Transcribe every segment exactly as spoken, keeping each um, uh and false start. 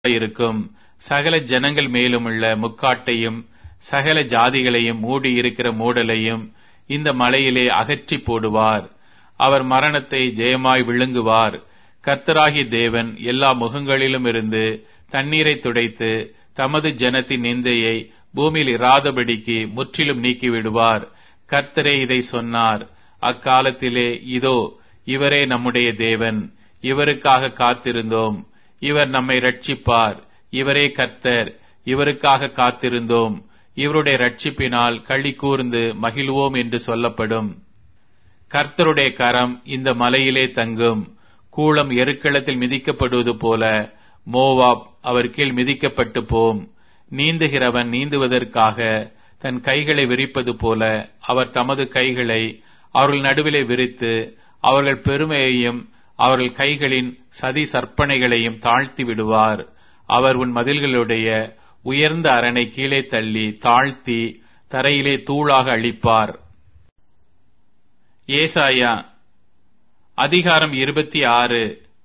இருக்கும். சகல ஜனங்கள் மேலுமுள்ள முக்காட்டையும் சகல ஜாதிகளையும் மூடி இருக்கிற மூடலையும் இந்த மலையிலே அகற்றி போடுவார். அவர் மரணத்தை ஜெயமாய் விழுங்குவார். கர்த்தராகிய தேவன் எல்லா முகங்களிலும் இருந்து தண்ணீரை துடைத்து தமது ஜனத்தின் நிந்தையை பூமியில் இராதபடிக்கு முற்றிலும் நீக்கிவிடுவார். கர்த்தரே இதை சொன்னார். அக்காலத்திலே இதோ இவரே நம்முடைய தேவன், இவருக்காக காத்திருந்தோம், இவர் நம்மை ரட்சிப்பார், இவரே கர்த்தர், இவருக்காக காத்திருந்தோம், இவருடைய ரட்சிப்பினால் களி கூர்ந்து மகிழ்வோம் என்று சொல்லப்படும். கர்த்தருடைய கரம் இந்த மலையிலே தங்கும். கூளம் எருக்களத்தில் மிதிக்கப்படுவது போல மோவாப் அவர் கீழ் மிதிக்கப்பட்டு போம். நீந்துகிறவன் நீந்துவதற்காக தன் கைகளை விரிப்பது போல அவர் தமது கைகளை அவர்கள் நடுவிலே விரித்து அவர்கள் பெருமையையும் அவர்கள் கைகளின் சதி சற்பனைகளையும் தாழ்த்தி விடுவார். அவர் உன் மதில்களுடைய உயர்ந்த அரணை கீழே தள்ளி தாழ்த்தி தரையிலே தூளாக அழிப்பார். ஏசாயா அதிகாரம் இருபத்தி ஆறு.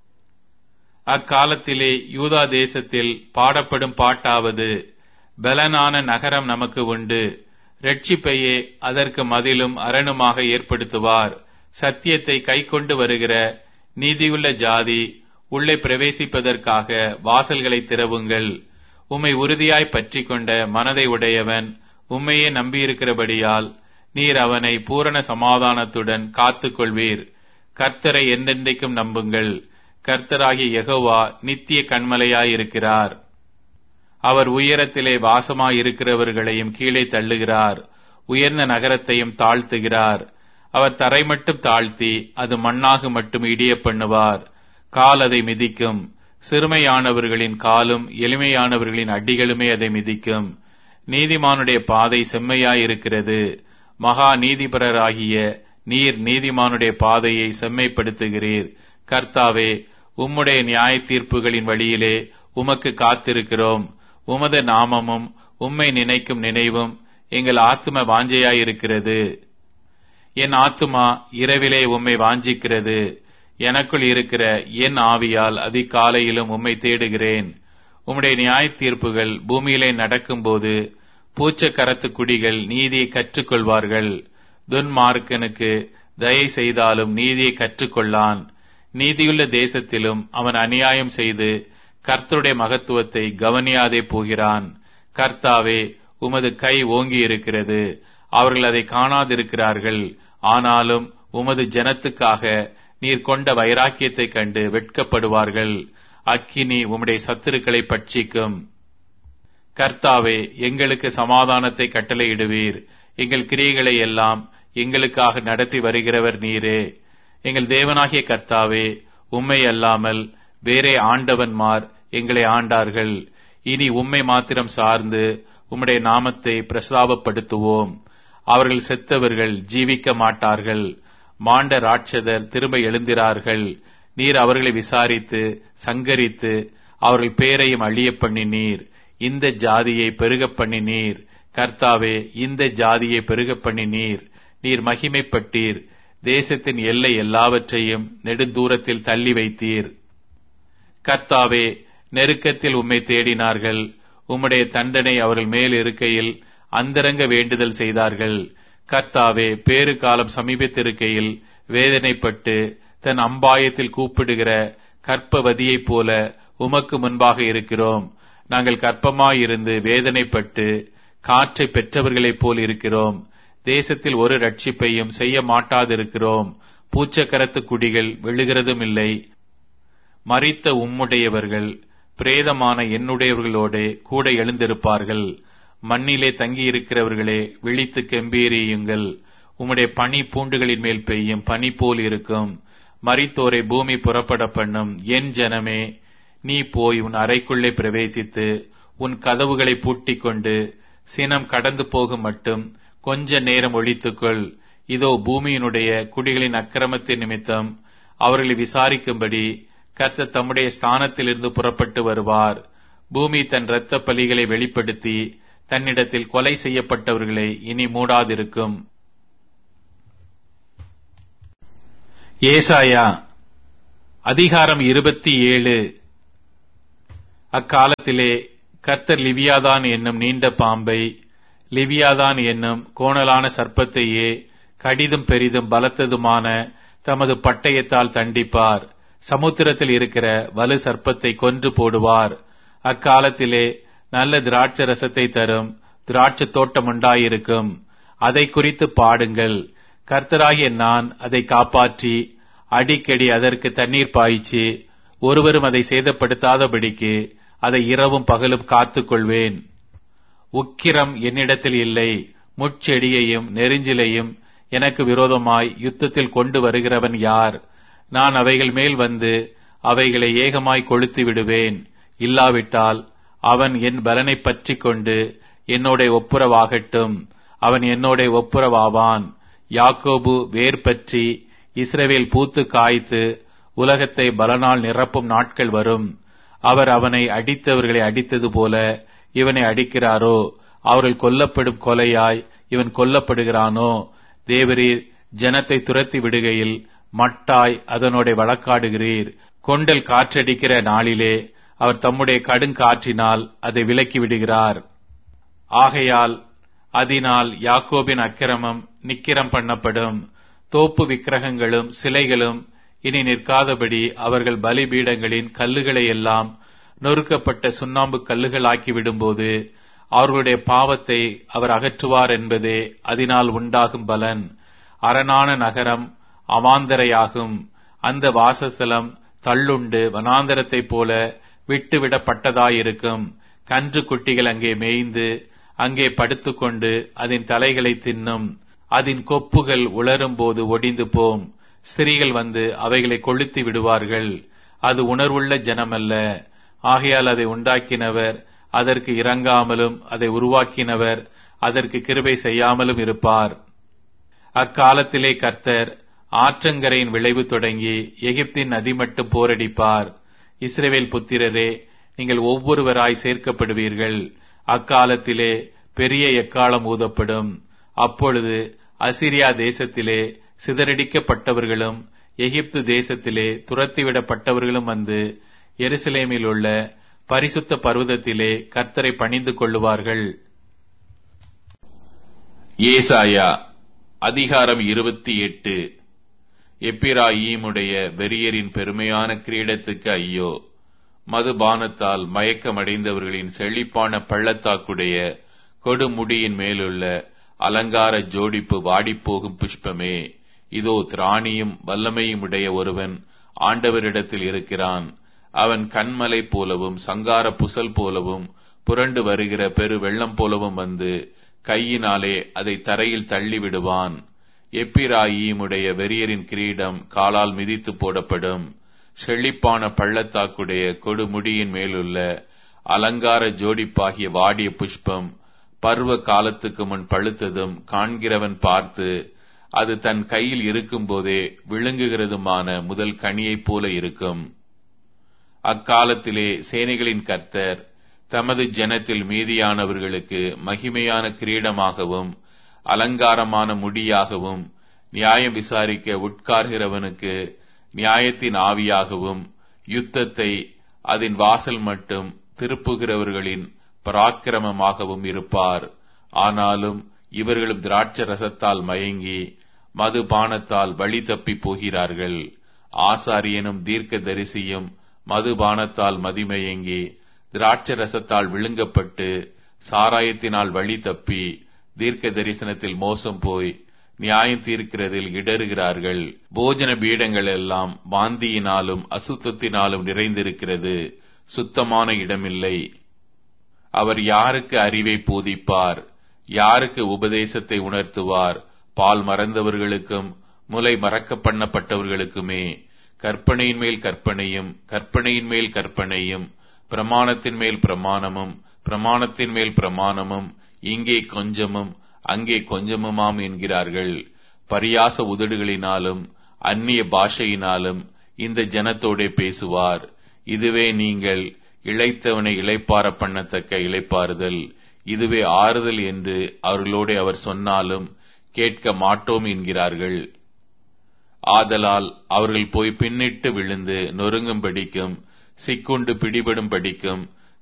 அக்காலத்திலே யூதா தேசத்தில் பாடப்படும் பாட்டாவது, பலனான நகரம் நமக்கு உண்டு, இரட்சிப்பையே அதற்கு மதிலும் அரணுமாக ஏற்படுத்துவார். சத்தியத்தை கைக்கொண்டு வருகிற நீதியுள்ள ஜாதி உள்ளே பிரவேசிப்பதற்காக வாசல்களை திறவுங்கள். உம்மை உறுதியாய் பற்றி கொண்ட மனதை உடையவன் உம்மையே நம்பியிருக்கிறபடியால் நீர் அவனை பூரண சமாதானத்துடன் காத்துக் கொள்வீர். கர்த்தரை என்றென்றைக்கும் நம்புங்கள். கர்த்தராகிய யெகோவா நித்திய கன்மலையாயிருக்கிறார். அவர் உயரத்திலே வாசமாயிருக்கிறவர்களையும் கீழே தள்ளுகிறார், உயர்ந்த நகரத்தையும் தாழ்த்துகிறார். அவர் தரை மட்டும் தாழ்த்தி அது மண்ணாக மட்டும் இடிய பண்ணுவார். கால் அதை மிதிக்கும். சிறுமையானவர்களின் காலும் எளிமையானவர்களின் அடிகளுமே அதை மிதிக்கும். நீதிமானுடைய பாதை செம்மையாயிருக்கிறது. மகா நீதிபரராகிய நீர் நீதிமானுடைய பாதையை செம்மைப்படுத்துகிறீர். கர்த்தாவே, உம்முடைய நியாய தீர்ப்புகளின் வழியிலே உமக்கு காத்திருக்கிறோம். உமது நாமமும் உம்மை நினைக்கும் நினைவும் எங்கள் ஆத்தும வாஞ்சையாயிருக்கிறது. என் ஆத்துமா இரவிலே உம்மை வாஞ்சிக்கிறது. எனக்குள் இருக்கிற என் ஆவியால் அதிகாலையிலும் உம்மை தேடுகிறேன். உம்முடைய நியாய தீர்ப்புகள் பூமியிலே நடக்கும்போது பூச்சக்கரத்து குடிகள் நீதியை கற்றுக்கொள்வார்கள். துன்மார்க்கனுக்கு தயை செய்தாலும் நீதியை கற்றுக்கொள்ளான். நீதியுள்ள தேசத்திலும் அவன் அநியாயம் செய்து கர்த்தருடைய மகத்துவத்தை கவனியாதே போகிறான். கர்த்தாவே, உமது கை ஓங்கி இருக்கிறது. அவர்கள் அதை காணாதிருக்கிறார்கள். ஆனாலும் உமது ஜனத்துக்காக நீர் கொண்ட வைராக்கியத்தைக் கண்டு வெட்கப்படுவார்கள். அக்கினி உம்முடைய சத்துருக்களை பட்சிக்கும். கர்த்தாவே, எங்களுக்கு சமாதானத்தை கட்டளையிடுவீர். எங்கள் கிரியைகளை எல்லாம் எங்களுக்காக நடத்தி வருகிறவர் நீரே. எங்கள் தேவனாகிய கர்த்தாவே, உம்மை அல்லாமல் வேறே ஆண்டவன்மார் எங்களை ஆண்டார்கள். இனி உம்மை மாத்திரம் சார்ந்து உம்முடைய நாமத்தை பிரஸ்தாபப்படுத்துவோம். அவர்கள் செத்தவர்கள் ஜீவிக்க மாட்டார்கள். மாண்ட ராட்சதர் திரும்ப எழுந்திரார்கள். நீர் அவர்களை விசாரித்து சங்கரித்து அவர்கள் பேரையும் அழிய பண்ணினீர். இந்த ஜாதியை பெருக பண்ணினீர். கர்த்தாவே, இந்த ஜாதியை பெருக பண்ணினீர். நீர் மகிமைப்பட்டீர். தேசத்தின் எல்லை எல்லாவற்றையும் நெடுந்தூரத்தில் தள்ளி வைத்தீர். கர்த்தாவே, நெருக்கத்தில் உம்மை தேடினார்கள். உம்முடைய தண்டனை அவர்கள் மேல் இருக்கையில் அந்தரங்க வேண்டுதல் செய்தார்கள். கர்த்தாவே, பேறு காலம் சமீபத்திருக்கையில் வேதனைப்பட்டு தன் அம்பாயத்தில் கூப்பிடுகிற கற்பவதியைப் போல உமக்கு முன்பாக இருக்கிறோம். நாங்கள் கற்பமாயிருந்து வேதனைப்பட்டு காற்றை பெற்றவர்களைப் போல் இருக்கிறோம். தேசத்தில் ஒரு ரட்சிப்பையும் செய்ய மாட்டாதிருக்கிறோம். பூச்சக்கரத்து குடிகள் விழுகிறதும் இல்லை. மரித்த உம்முடையவர்கள் பிரேதமான என்னுடையவர்களோடு கூட எழுந்திருப்பார்கள். மண்ணிலே தங்கியிருக்கிறவர்களே, விழித்து கெம்பீரியுங்கள். உம்முடைய பனி பூண்டுகளின் மேல் பெய்யும் பனி போல் இருக்கும். மரித்தோரை பூமி புறப்பட பண்ணும். என் ஜனமே, நீ போய் உன் அறைக்குள்ளே பிரவேசித்து உன் கதவுகளை பூட்டிக் கொண்டு சினம் கடந்து போகும் மட்டும் கொஞ்ச நேரம் ஒழித்துக்கொள். இதோ பூமியினுடைய குடிகளின் அக்கிரமத்தின் நிமித்தம் அவர்களை விசாரிக்கும்படி கர்த்தர் தம்முடைய ஸ்தானத்திலிருந்து புறப்பட்டு வருவார். பூமி தன் இரத்த பலிகளை வெளிப்படுத்தி தன்னிடத்தில் கொலை செய்யப்பட்டவர்களை இனி மூடாதிருக்கும். ஏசாயா அதிகாரம் இருபத்தி ஏழு. அக்காலத்திலே கர்த்தர் லிவியாதான் என்னும் நீண்ட பாம்பை, லிவியாதான் என்னும் கோணலான சர்ப்பத்தையே கடிதும் பெரிதும் பலத்ததுமான தமது பட்டயத்தால் தண்டிப்பார். சமுத்திரத்தில் இருக்கிற வலு சர்ப்பத்தை கொன்று போடுவார். அக்காலத்திலே நல்ல திராட்சை ரசத்தை தரும் திராட்சை தோட்டம் உண்டாயிருக்கும். அதை குறித்து பாடுங்கள். கர்த்தராகிய நான் அதை காப்பாற்றி அடிக்கடி அதற்கு தண்ணீர் பாய்ச்சி ஒருவரும் அதை சேதப்படுத்தாதபடிக்கு அதை இரவும் பகலும் காத்துக் கொள்வேன். உக்கிரம் என்னிடத்தில் இல்லை. முட்செடியையும் நெரிஞ்சிலையும் எனக்கு விரோதமாய் யுத்தத்தில் கொண்டு வருகிறவன் யார்? நான் அவைகள் மேல் வந்து அவைகளை ஏகமாய் கொளுத்தி விடுவேன். இல்லாவிட்டால் அவன் என் பலனை பற்றி கொண்டு என்னோட ஒப்புரவாகட்டும். அவன் என்னோட ஒப்புரவாவான். யாக்கோபு வேர் பற்றி இஸ்ரவேல் பூத்து காய்த்து உலகத்தை பலனால் நிரப்பும் நாட்கள் வரும். அவர் அவனை அடித்தவர்களை அடித்தது போல இவனை அடிக்கிறாரோ? அவர்கள் கொல்லப்படும் கொலையாய் இவன் கொல்லப்படுகிறானோ? தேவரீர் ஜனத்தை துரத்தி விடுகையில் மட்டாய் அதனோட வழக்காடுகிறீர். கொண்டல் காற்றடிக்கிற நாளிலே அவர் தம்முடைய கடுங்காற்றினால் அதை விலக்கி விடுகிறார். ஆகையால் அதனால் யாக்கோபின் அக்கிரமம் நிக்கிரம் பண்ணப்படும். தோப்பு விக்கிரகங்களும் சிலைகளும் இனி நிற்காதபடி அவர்கள் பலிபீடங்களின் கல்லுகளை எல்லாம் நொறுக்கப்பட்ட சுண்ணாம்பு கல்லுகள் ஆக்கிவிடும்போது அவர்களுடைய பாவத்தை அவர் அகற்றுவார் என்பதே அதனால் உண்டாகும் பலன். அரணான நகரம் அவாந்தரையாகும். அந்த வாசஸ்தலம் தள்ளுண்டு வனாந்தரத்தைப் போல விட்டுவிடப்பட்டதாயிருக்கும். கன்று குட்டிகள் அங்கே மேய்ந்து அங்கே படுத்துக்கொண்டு அதன் தலைகளை தின்னும். அதன் கொப்புகள் உலரும் போது ஒடிந்து போம். ஸ்திரீகள் வந்து அவைகளை கொளுத்தி விடுவார்கள். அது உணர்வுள்ள ஜனமல்ல. ஆகையால் அதை உண்டாக்கினவர் அதற்கு இரங்காமலும் அதை உருவாக்கினவர் அதற்கு கிருபை செய்யாமலும் இருப்பார். அக்காலத்திலே கர்த்தர் ஆற்றங்கரையின் விளைவு தொடங்கி எகிப்தின் நதி மட்டும் போரடிப்பார். இஸ்ரவேல் புத்திரரே, நீங்கள் ஒவ்வொருவராய் சேர்க்கப்படுவீர்கள். அக்காலத்திலே பெரிய எக்காலம் ஊதப்படும். அப்பொழுது அசிரியா தேசத்திலே சிதறடிக்கப்பட்டவர்களும் எகிப்து தேசத்திலே துரத்திவிடப்பட்டவர்களும் வந்து எருசலேமில் உள்ள பரிசுத்த பர்வதத்திலே கர்த்தரை பணிந்து கொள்ளுவார்கள். ஏசாயா அதிகாரம் இருபத்தி எட்டு. எப்பிராயீமுடைய வெறியரின் பெருமையான கிரீடத்துக்கு ஐயோ! மதுபானத்தால் மயக்கமடைந்தவர்களின் செழிப்பான பள்ளத்தாக்குடைய கொடுமுடியின் மேலுள்ள அலங்கார ஜோடிப்பு வாடிப்போகும் புஷ்பமே! இதோ திராணியும் வல்லமையும் உடைய ஒருவன் ஆண்டவரிடத்தில் இருக்கிறான். அவன் கண்மலை போலவும் சங்கார புசல் போலவும் புரண்டு வருகிற பெரு வெள்ளம் போலவும் வந்து கையினாலே அதை தரையில் தள்ளிவிடுவான். எப்பிராயீமுடைய வெறியரின் கிரீடம் காலால் மிதித்து போடப்படும். செழிப்பான பள்ளத்தாக்குடைய கொடுமுடியின் மேலுள்ள அலங்கார ஜோடிப்பாகிய வாடிய புஷ்பம் பருவ காலத்துக்கு முன் பழுத்ததும் காண்கிறவன் பார்த்து அது தன் கையில் இருக்கும் போதே விழுங்குகிறதுமான முதல் கனியைப் போல இருக்கும். அக்காலத்திலே சேனைகளின் கர்த்தர் தமது ஜனத்தில் மீதியானவர்களுக்கு மகிமையான கிரீடமாகவும் அலங்காரமான முடியாகவும் நியாயம் விசாரிக்க உட்கார்கிறவனுக்கு நியாயத்தின் ஆவியாகவும் யுத்தத்தை அதன் வாசல் மட்டும் திருப்புகிறவர்களின் பராக்கிரமமாகவும் இருப்பார். ஆனாலும் இவர்களும் திராட்சை ரசத்தால் மயங்கி மதுபானத்தால் வழி தப்பி போகிறார்கள். ஆசாரியனும் தீர்க்க தரிசியும் மதுபானத்தால் மதிமயங்கி திராட்சை ரசத்தால் விழுங்கப்பட்டு சாராயத்தினால் வழி தப்பி தீர்க்க தரிசனத்தில் மோசம் போய் நியாயம் தீர்க்கிறதில் இடறுகிறார்கள். போஜன பீடங்கள் எல்லாம் வாந்தியினாலும் அசுத்தத்தினாலும் நிறைந்திருக்கிறது. சுத்தமான இடமில்லை. அவர் யாருக்கு அறிவை போதிப்பார்? யாருக்கு உபதேசத்தை உணர்த்துவார்? பால் மறந்தவர்களுக்கும் முலை மறக்க பண்ணப்பட்டவர்களுக்குமே. கற்பனையின் மேல் கற்பனையும் கற்பனையின் மேல் கற்பனையும் பிரமாணத்தின் மேல் பிரமாணமும் பிரமாணத்தின் மேல் பிரமாணமும் இங்கே கொஞ்சமும் அங்கே கொஞ்சமுமாம் என்கிறார்கள். பரியாச உதடுகளினாலும் அந்நிய பாஷையினாலும் இந்த ஜனத்தோடே பேசுவார். இதுவே நீங்கள் இளைத்தவனை இளைப்பார பண்ணத்தக்க இளைப்பாறுதல், இதுவே ஆறுதல் என்று அவர்களோடு அவர் சொன்னாலும் கேட்க மாட்டோம் என்கிறார்கள். ஆதலால் அவர்கள் போய் பின்னிட்டு விழுந்து நொறுங்கும் படிக்கும் சிக்குண்டு பிடிபடும் படிக்கும்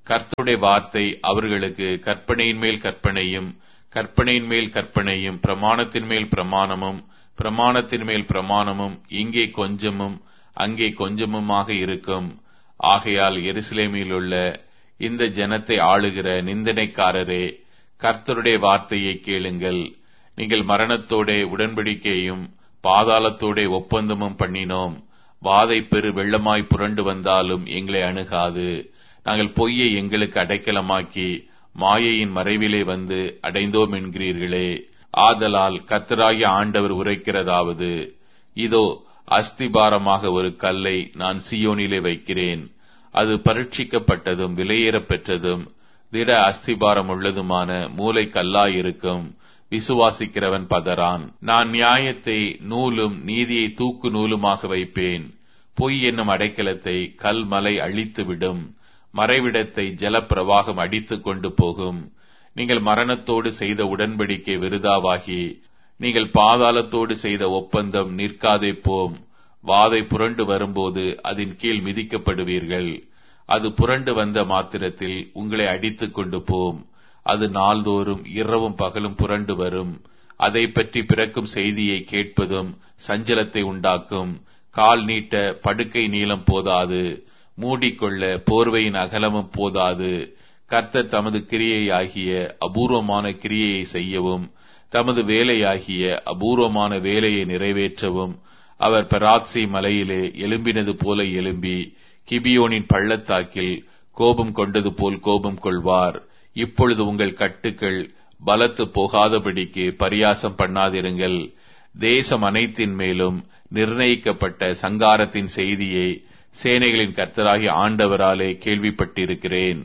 கர்த்தருடைய வார்த்தை அவர்களுக்கு கற்பனையின் மேல் கற்பனையும், கற்பனையின் மேல் கற்பனையும், பிரமாணத்தின் மேல் பிரமாணமும், பிரமாணத்தின் மேல் பிரமாணமும், இங்கே கொஞ்சமும் அங்கே கொஞ்சமுமாக இருக்கும். ஆகையால் எருசலேமில் உள்ள இந்த ஜனத்தை ஆளுகிற நிந்தனைக்காரரே, கர்த்தருடைய வார்த்தையை கேளுங்கள். நீங்கள் மரணத்தோடே உடன்படிக்கையும் பாதாளத்தோடே ஒப்பந்தமும் பண்ணினோம். வாதை பெரு வெள்ளமாய் புரண்டு வந்தாலும் எங்களை அணுகாது. நாங்கள் பொய்யை எங்களுக்கு அடைக்கலமாக்கி மாயையின் மறைவிலே வந்து அடைந்தோம் என்கிறீர்களே. ஆதலால் கர்த்தராகிய ஆண்டவர் உரைக்கிறதாவது, இதோ அஸ்திபாரமாக ஒரு கல்லை நான் சீயோனிலே வைக்கிறேன். அது பரீட்சிக்கப்பட்டதும் விலையேறப் பெற்றதும் திட அஸ்திபாரம் உள்ளதுமான மூலை கல்லாயிருக்கும். விசுவாசிக்கிறவன் பதறான். நான் நியாயத்தை நூலும் நீதியை தூக்கு நூலுமாக வைப்பேன். பொய் என்னும் அடைக்கலத்தை கல் மலை அழித்துவிடும். மறைவிடத்தை ஜலப்பிரவாகம் அடித்துக் கொண்டு போகும். நீங்கள் மரணத்தோடு செய்த உடன்படிக்கை விருதாவாகி, நீங்கள் பாதாளத்தோடு செய்த ஒப்பந்தம் நிற்காதே போம். வாதை புரண்டு வரும்போது அதன் கீழ் மிதிக்கப்படுவீர்கள். அது புரண்டு வந்த மாத்திரத்தில் உங்களை அடித்துக் கொண்டு போம். அது நாள்தோறும் இரவும் பகலும் புரண்டு வரும். அதை பற்றி பிறக்கும் செய்தியை கேட்பதும் சஞ்சலத்தை உண்டாக்கும். கால் நீட்ட படுக்கை நீளம் போதாது, மூடிக்கொள்ள போர்வையின் அகலமும் போதாது. கர்த்தர் தமது கிரியையாகிய அபூர்வமான கிரியையை செய்யவும், தமது வேலையாகிய அபூர்வமான வேலையை நிறைவேற்றவும் அவர் பெராத்சி மலையிலே எழும்பினது போல எழும்பி கிபியோனின் பள்ளத்தாக்கில் கோபம் கொண்டது போல் கோபம் கொள்வார். இப்பொழுது உங்கள் கட்டுக்கள் பலத்து போகாதபடிக்கு பரியாசம் பண்ணாதிருங்கள். தேசம் அனைத்தின் மேலும் நிர்ணயிக்கப்பட்ட சங்காரத்தின் செய்தியை சேனைகளின் கர்த்தராகிய ஆண்டவராலே கேள்விப்பட்டிருக்கிறேன்.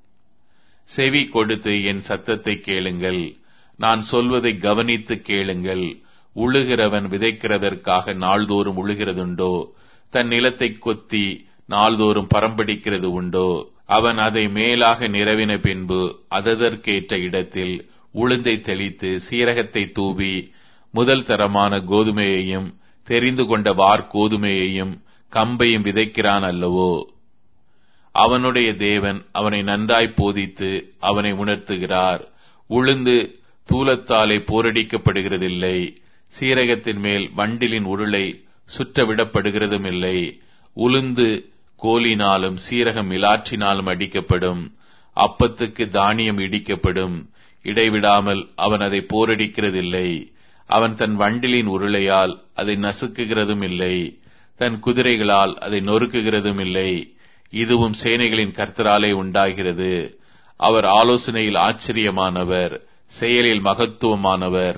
செவி கொடுத்து என் சத்தத்தை கேளுங்கள். நான் சொல்வதை கவனித்து கேளுங்கள். உழுகிறவன் விதைக்கிறதற்காக நாள்தோறும் உழுகிறதுண்டோ? தன் நிலத்தை கொத்தி நாள்தோறும் பரம்படிக்கிறது உண்டோ? அவன் அதை மேலாக நிரவின பின்பு அததற்கேற்ற இடத்தில் உளுந்தை தெளித்து சீரகத்தை தூவி முதல் தரமான கோதுமையையும் தெரிந்து கொண்ட வார் கோதுமையையும் கம்பையும் விதைக்கிறான் அல்லவோ? அவனுடைய தேவன் அவனை நன்றாய் போதித்து அவனை உணர்த்துகிறார். உளுந்து தூலத்தாலே போரடிக்கப்படுகிறதில்லை. சீரகத்தின் மேல் வண்டிலின் உருளை சுற்றவிடப்படுகிறதும் இல்லை. உளுந்து கோலினாலும் சீரகம் மிலாற்றினாலும் அடிக்கப்படும். அப்பத்துக்கு தானியம் இடிக்கப்படும். இடைவிடாமல் அவன் அதை போரடிக்கிறதில்லை. அவன் தன் வண்டிலின் உருளையால் அதை நசுக்குகிறதும் இல்லை. தன் குதிரைகளால் அதை நொறுக்குகிறதும் இல்லை. இதுவும் சேனைகளின் கர்த்தராலே உண்டாகிறது. அவர் ஆலோசனையில் ஆச்சரியமானவர், செயலில் மகத்துவமானவர்.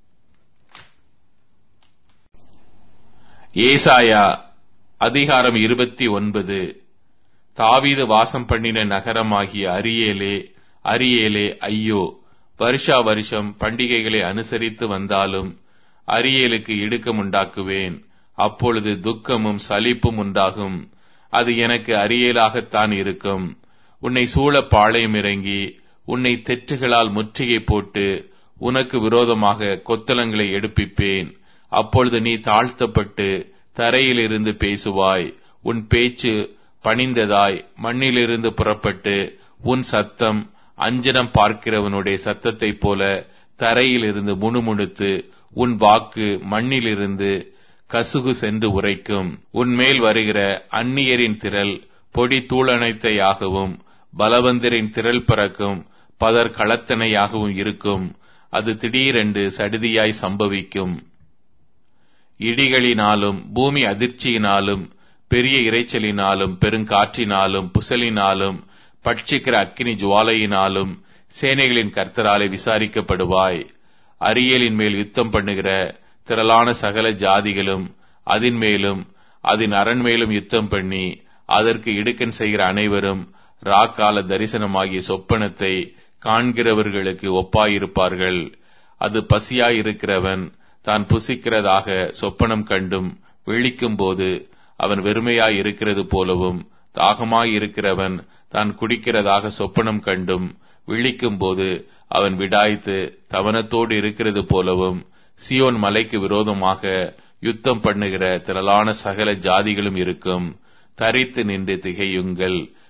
ஏசாயா அதிகாரம் இருபத்தி ஒன்பது. தாவீது வாசம் பண்ணின நகரமாகிய அரியேலே, அரியேலே ஐயோ! வருஷா வருஷம் பண்டிகைகளை அனுசரித்து வந்தாலும் அரியேலுக்கு இடுக்கம் உண்டாக்குவேன். அப்பொழுது துக்கமும் சலிப்பும் உண்டாகும். அது எனக்கு அரியேலாகத்தான் இருக்கும். உன்னை சூழ பாளையம் இறங்கி உன்னை தெற்றுகளால் முற்றுகை போட்டு உனக்கு விரோதமாக கொத்தளங்களை எடுப்பிப்பேன். அப்பொழுது நீ தாழ்த்தப்பட்டு தரையிலிருந்து பேசுவாய். உன் பேச்சு பணிந்ததாய் மண்ணிலிருந்து புறப்பட்டு உன் சத்தம் அஞ்சனம் பார்க்கிறவனுடைய சத்தத்தைப் போல தரையிலிருந்து முணுமுணுத்து உன் வாக்கு மண்ணிலிருந்து கசுகு சென்று உரைக்கும். உன்மேல் வருகிற அந்நியரின் திரள் பொடி தூளனைத்தையாகவும் பலவந்தரின் திரள் பறக்கும் பதர் களத்தனையாகவும் இருக்கும். அது திடீரென்று சடுதியாய் சம்பவிக்கும். இடிகளினாலும் பூமி அதிர்ச்சியினாலும் பெரிய இரைச்சலினாலும் பெருங்காற்றினாலும் புசலினாலும் பட்சிக்கிற அக்கினி ஜுவாலையினாலும் சேனைகளின் கர்த்தராலே விசாரிக்கப்படுவாய். அரியேலின் மேல் யுத்தம் பண்ணுகிற திரளான சகல ஜாதிகளும் அதன் மேலும் அதன் அரண்மேலும் யுத்தம் பண்ணி அதற்கு இடுக்கன் செய்கிற அனைவரும் ராக்கால தரிசனமாகிய சொப்பனத்தை காண்கிறவர்களுக்கு ஒப்பாயிருப்பார்கள். அது பசியாயிருக்கிறவன் தான் புசிக்கிறதாக சொப்பனம் கண்டும் விழிக்கும் போது அவன் வெறுமையாய் இருக்கிறது போலவும், தாகமாயிருக்கிறவன் தான் குடிக்கிறதாக சொப்பனம் கண்டும் விழிக்கும் போது அவன் விடாய்த்து தவனத்தோடு இருக்கிறது போலவும், சியோன் மலைக்கு விரோதமாக யுத்தம் பண்ணுகிற திரளான சகல ஜாதிகளும் இருக்கும். தரித்து நின்று திகையுங்கள்,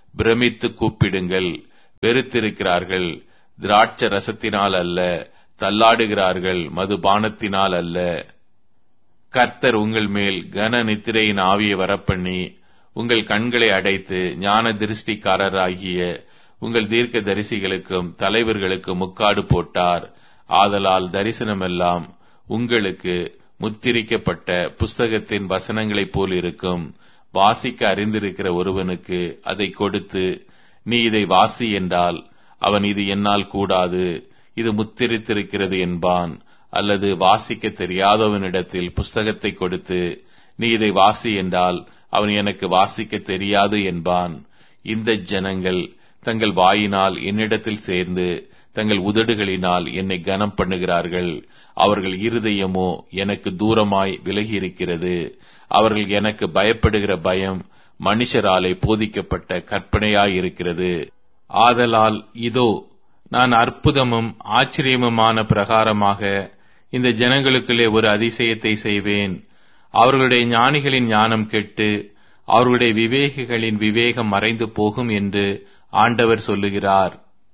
பிரமித்து கூப்பிடுங்கள். வெறுத்திருக்கிறார்கள், திராட்ச ரசத்தினால் அல்ல, தள்ளாடுகிறார்கள், மதுபானத்தினால் அல்ல. கர்த்தர் உங்கள் மேல் கன நித்திரையின் ஆவியை வரப்பண்ணி உங்கள் கண்களை அடைத்து ஞான திருஷ்டிக்காரராகிய உங்கள் தீர்க்க தரிசிகளுக்கும் தலைவர்களுக்கும் முக்காடு போட்டார். ஆதலால் தரிசனமெல்லாம் உங்களுக்கு முத்திரிக்கப்பட்ட புஸ்தகத்தின் வசனங்களைப் போல் இருக்கும். வாசிக்க அறிந்திருக்கிற ஒருவனுக்கு அதை கொடுத்து, நீ இதை வாசி என்றால் அவன் இது என்னால் கூடாது, இது முத்திரித்திருக்கிறது என்பான். அல்லது வாசிக்க தெரியாதவனிடத்தில் புஸ்தகத்தை கொடுத்து, நீ இதை வாசி என்றால் அவன் எனக்கு வாசிக்க தெரியாது என்பான். இந்த ஜனங்கள் தங்கள் வாயினால் என்னிடத்தில் சேர்ந்து தங்கள் உதடுகளினால் என்னை கனம் பண்ணுகிறார்கள். அவர்கள் இருதயமோ எனக்கு தூரமாய் விலகி இருக்கிறது. அவர்கள் எனக்கு பயப்படுகிற பயம் மனுஷராலே போதிக்கப்பட்ட கற்பனையாயிருக்கிறது. ஆதலால் இதோ, நான் அற்புதமும் ஆச்சரியமுமான பிரகாரமாக இந்த ஜனங்களுக்குள்ளே ஒரு அதிசயத்தை செய்வேன். அவர்களுடைய ஞானிகளின் ஞானம் கெட்டு அவர்களுடைய விவேகிகளின் விவேகம் மறைந்து போகும் என்று ஆண்டவர் சொல்லுகிறார்.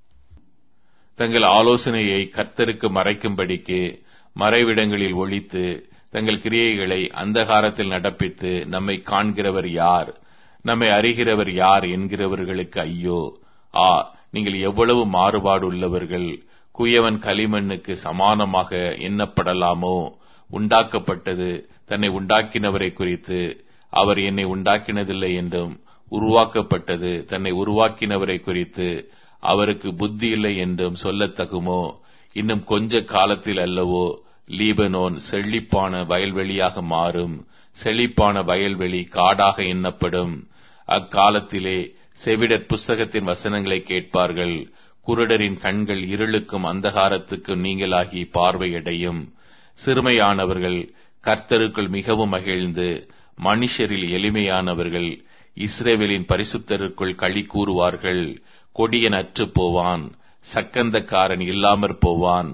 தங்கள் ஆலோசனையை கர்த்தருக்கு மறைக்கும்படிக்கு மறைவிடங்களில் ஒளித்து தங்கள் கிரியைகளை அந்தகாரத்தில் நடப்பித்து நம்மை காண்கிறவர் யார், நம்மை அறிகிறவர் யார் என்கிறவர்களுக்கு ஐயோ! ஆ, நீங்கள் எவ்வளவு மாறுபாடு உள்ளவர்கள்! குயவன் களிமண்ணுக்கு சமானமாக எண்ணப்படலாமோ? உண்டாக்கப்பட்டது தன்னை உண்டாக்கினவரை குறித்து, அவர் என்னை உண்டாக்கினதில்லை என்றும், உருவாக்கப்பட்டது தன்னை உருவாக்கினவரை குறித்து, அவருக்கு புத்தி இல்லை என்றும் சொல்லத்தகுமோ? இன்னும் கொஞ்ச காலத்தில் அல்லவோ லீபனோன் செழிப்பான வயல்வெளியாக மாறும். செழிப்பான வயல்வெளி காடாக எண்ணப்படும். அக்காலத்திலே செவிடர் புஸ்தகத்தின் வசனங்களை கேட்பார்கள். குருடரின் கண்கள் இருளுக்கும் அந்தகாரத்துக்கும் நீங்களாகி பார்வையடையும். சிறுமையானவர்கள் கர்த்தருக்குள் மிகவும் மகிழ்ந்து, மனுஷரில் எளிமையானவர்கள் இஸ்ரவேலின் பரிசுத்தருக்குள் களி கூறுவார்கள். கொடியன் அற்று போவான், சக்கந்தக்காரன் இல்லாமற் போவான்.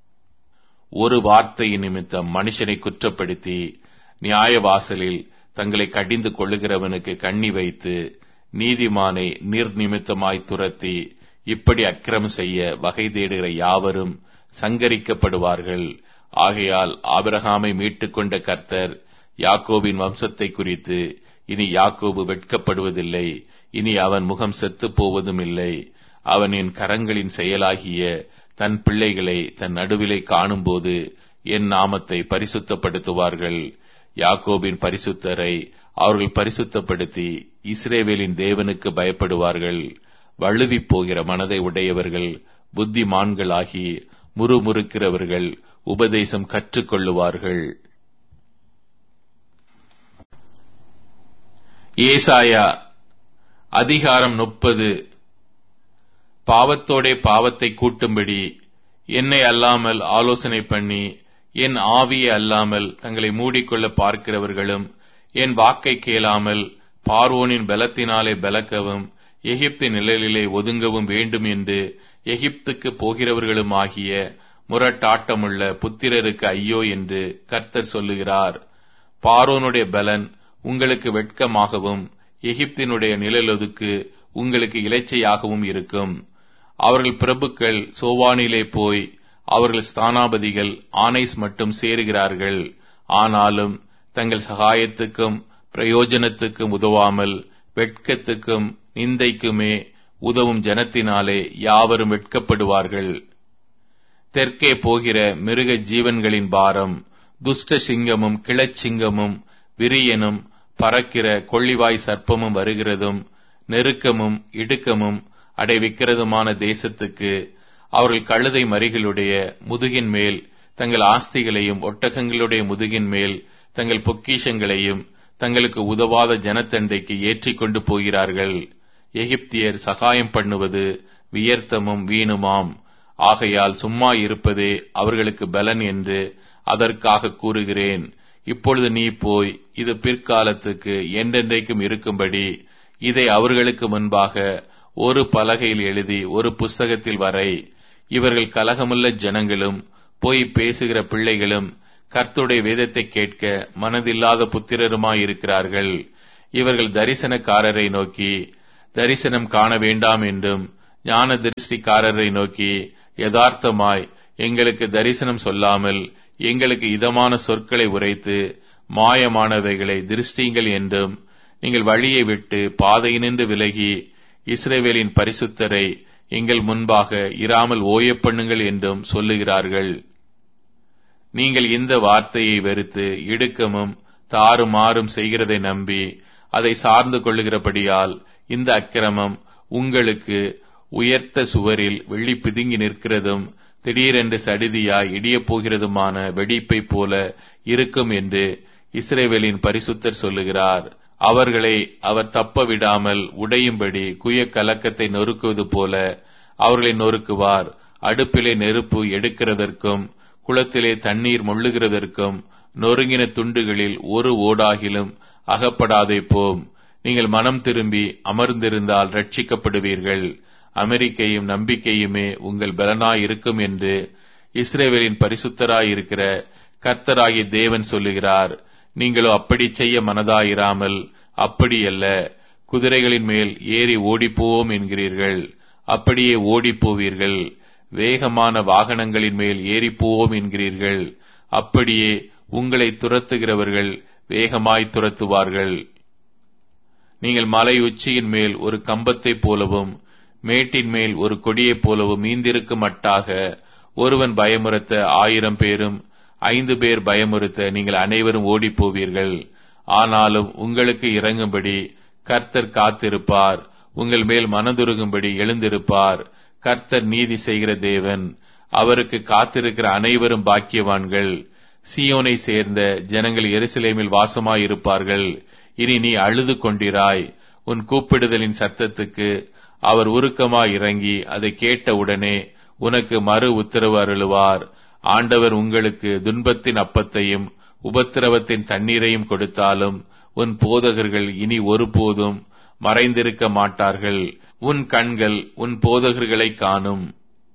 ஒரு வார்த்தையின் நிமித்தம் மனுஷனை குற்றப்படுத்தி நியாயவாசலில் தங்களை கடிந்து கொள்ளுகிறவனுக்கு கண்ணி வைத்து, நீதிமானை நிர்நிமித்தமாய் துரத்தி இப்படி அக்கிரமம் செய்ய வகை தேடுகிற யாவரும் சங்கரிக்கப்படுவார்கள். ஆகையால் ஆபிரகாமை மீட்டுக் கொண்ட கர்த்தர் யாக்கோபின் வம்சத்தை குறித்து, இனி யாக்கோபு வெட்கப்படுவதில்லை, இனி அவன் முகம் செத்துப் போவதும் இல்லை. அவன் என் கரங்களின் செயலாகிய தன் பிள்ளைகளை தன் நடுவிலே காணும்போது என் நாமத்தை பரிசுத்தப்படுத்துவார்கள். யாக்கோபின் பரிசுத்தரை அவர்கள் பரிசுத்தப்படுத்தி இஸ்ரவேலின் தேவனுக்கு பயப்படுவார்கள். வழுவிப் போகிற மனதை உடையவர்கள் புத்திமான்களாகி முறுமுறுக்கிறவர்கள் உபதேசம் கற்றுக்கொள்ளுவார்கள். ஏசாயா அதிகாரம் முப்பது. பாவத்தோடே பாவத்தை கூட்டும்படி என்னை அல்லாமல் ஆலோசனை பண்ணி என் ஆவியை அல்லாமல் தங்களை மூடிக்கொள்ள பார்க்கிறவர்களும், என் வாக்கை கேளாமல் பார்வோனின் பலத்தினாலே பலக்கவும் எகிப்தின் நிழலிலே ஒதுங்கவும் வேண்டும் என்று எகிப்துக்கு போகிறவர்களுமாகிய முரட்டாட்டமுள்ள புத்திரருக்கு ஐயோ என்று கர்த்தர் சொல்லுகிறார். பார்வோனுடைய பலன் உங்களுக்கு வெட்கமாகவும் எகிப்தினுடைய நிழலொதுக்கு உங்களுக்கு இலைச்சையாகவும் இருக்கும். அவர்கள் பிரபுக்கள் சோவானிலே போய் அவர்கள் ஸ்தானாபதிகள் ஆனைஸ் மட்டும் சேருகிறார்கள். ஆனாலும் தங்கள் சகாயத்துக்கும் பிரயோஜனத்துக்கும் உதவாமல் வெட்கத்துக்கும் நிந்தைக்குமே உதவும் ஜனத்தினாலே யாவரும் வெட்கப்படுவார்கள். தெற்கே போகிற மிருக ஜீவன்களின் பாரம், துஷ்ட சிங்கமும் கிளச்சிங்கமும் விரியனும் பறக்கிற கொள்ளிவாய் சர்ப்பமும் வருகிறதும் நெருக்கமும் இடுக்கமும் அடைவிக்கிறதுமான தேசத்துக்கு அவர்கள் கழுதை மறிகளுடைய முதுகின் மேல் தங்கள் ஆஸ்திகளையும் ஒட்டகங்களுடைய முதுகின் மேல் தங்கள் பொக்கிஷங்களையும் தங்களுக்கு உதவாத ஜனத்தண்டைக்கு ஏற்றிக் கொண்டு போகிறார்கள். எகிப்தியர் சகாயம் பண்ணுவது வியர்த்தமும் வீணுமாம். ஆகையால் சும்மா இருப்பதே அவர்களுக்கு பலன் என்று அதற்காக கூறுகிறேன். இப்பொழுது நீ போய் இது பிற்காலத்துக்கு என்றென்றைக்கும் இருக்கும்படி இதை அவர்களுக்கு முன்பாக ஒரு பலகையில் எழுதி ஒரு புஸ்தகத்தில் வரை. இவர்கள் கலகமுள்ள ஜனங்களும் போய் பேசுகிற பிள்ளைகளும் கர்த்தருடைய வேதத்தை கேட்க மனதில்லாத புத்திரருமாயிருக்கிறார்கள். இவர்கள் தரிசனக்காரரை நோக்கி தரிசனம் காண வேண்டாம் என்றும் ஞான திருஷ்டிக்காரரை நோக்கி யதார்த்தமாய் எங்களுக்கு தரிசனம் சொல்லாமல் எங்களுக்கு இதமான சொற்களை உரைத்து மாயமானவைகளை திருஷ்டிங்கள் என்றும் நீங்கள் வழியை விட்டு பாதையினின்று விலகி இஸ்ரவேலின் பரிசுத்தரை எங்கள் முன்பாக இராமல் ஓயப் பண்ணுங்கள் என்றும் சொல்லுகிறார்கள். நீங்கள் இந்த வார்த்தையை வெறுத்து இடுக்கமும் தாறுமாறும் செய்கிறதை நம்பி அதை சார்ந்து கொள்ளுகிறபடியால் இந்த அக்கிரமம் உங்களுக்கு உயர்த்த சுவரில் வெள்ளி பிதுங்கி நிற்கிறதும் திடீரென்று சடிதியாய் இடியப் போகிறதுமான வெடிப்பை போல இருக்கும் என்று இஸ்ரவேலின் பரிசுத்தர் சொல்லுகிறார். அவர்களை அவர் தப்ப விடாமல் உடையும்படி குய கலக்கத்தை நொறுக்குவது போல அவர்களை நொறுக்குவார். அடுப்பிலே நெருப்பு எடுக்கிறதற்கும் குளத்திலே தண்ணீர் மொள்ளுகிறதற்கும் நொறுங்கின துண்டுகளில் ஒரு ஓடாகிலும் அகப்படாதே போம். நீங்கள் மனம் திரும்பி அமர்ந்திருந்தால் ரட்சிக்கப்படுவீர்கள். அமெரிக்கையும் நம்பிக்கையுமே உங்கள் பலனாய் இருக்கும் என்று இஸ்ரவேலின் பரிசுத்தராயிருக்கிற கர்த்தராகிய தேவன் சொல்லுகிறார். நீங்களோ அப்படி செய்ய மனதாயிராமல் அப்படியல்ல, குதிரைகளின் மேல் ஏறி ஓடிப்போவோம் என்கிறீர்கள். அப்படியே ஓடிப்போவீர்கள். வேகமான வாகனங்களின் மேல் ஏறிப்போவோம் என்கிறீர்கள். அப்படியே உங்களை துரத்துகிறவர்கள் வேகமாய் துரத்துவார்கள். நீங்கள் மலை உச்சியின் மேல் ஒரு கம்பத்தைப் போலவும் மேட்டின் மேல் ஒரு கொடியைப் போலவும் மீந்திருக்க மட்டாக ஒருவன் பயமுறுத்த ஆயிரம் பேரும் ஐந்து பேர் பயமுறுத்த நீங்கள் அனைவரும் ஓடிப்போவீர்கள். ஆனாலும் உங்களுக்கு இறங்கும்படி கர்த்தர் காத்திருப்பார். உங்கள் மேல் மனதுருகும்படி எழுந்திருப்பார். கர்த்தர் நீதி செய்கிற தேவன். அவருக்கு காத்திருக்கிற அனைவரும் பாக்கியவான்கள். சீயோனை சேர்ந்த ஜனங்கள் எருசலேமில் வாசமாயிருப்பார்கள். இனி நீ அழுது கொண்டிராய். உன் கூப்பிடுதலின் சத்தத்துக்கு அவர் உருக்கமாய் இறங்கி அதை கேட்டவுடனே உனக்கு மறு உத்தரவு அருளுவார். ஆண்டவர் உங்களுக்கு துன்பத்தின் அப்பத்தையும் உபத்திரவத்தின் தண்ணீரையும் கொடுத்தாலும் உன் போதகர்கள் இனி ஒருபோதும் மறைந்திருக்க மாட்டார்கள். உன் கண்கள் உன் போதகர்களை காணும்.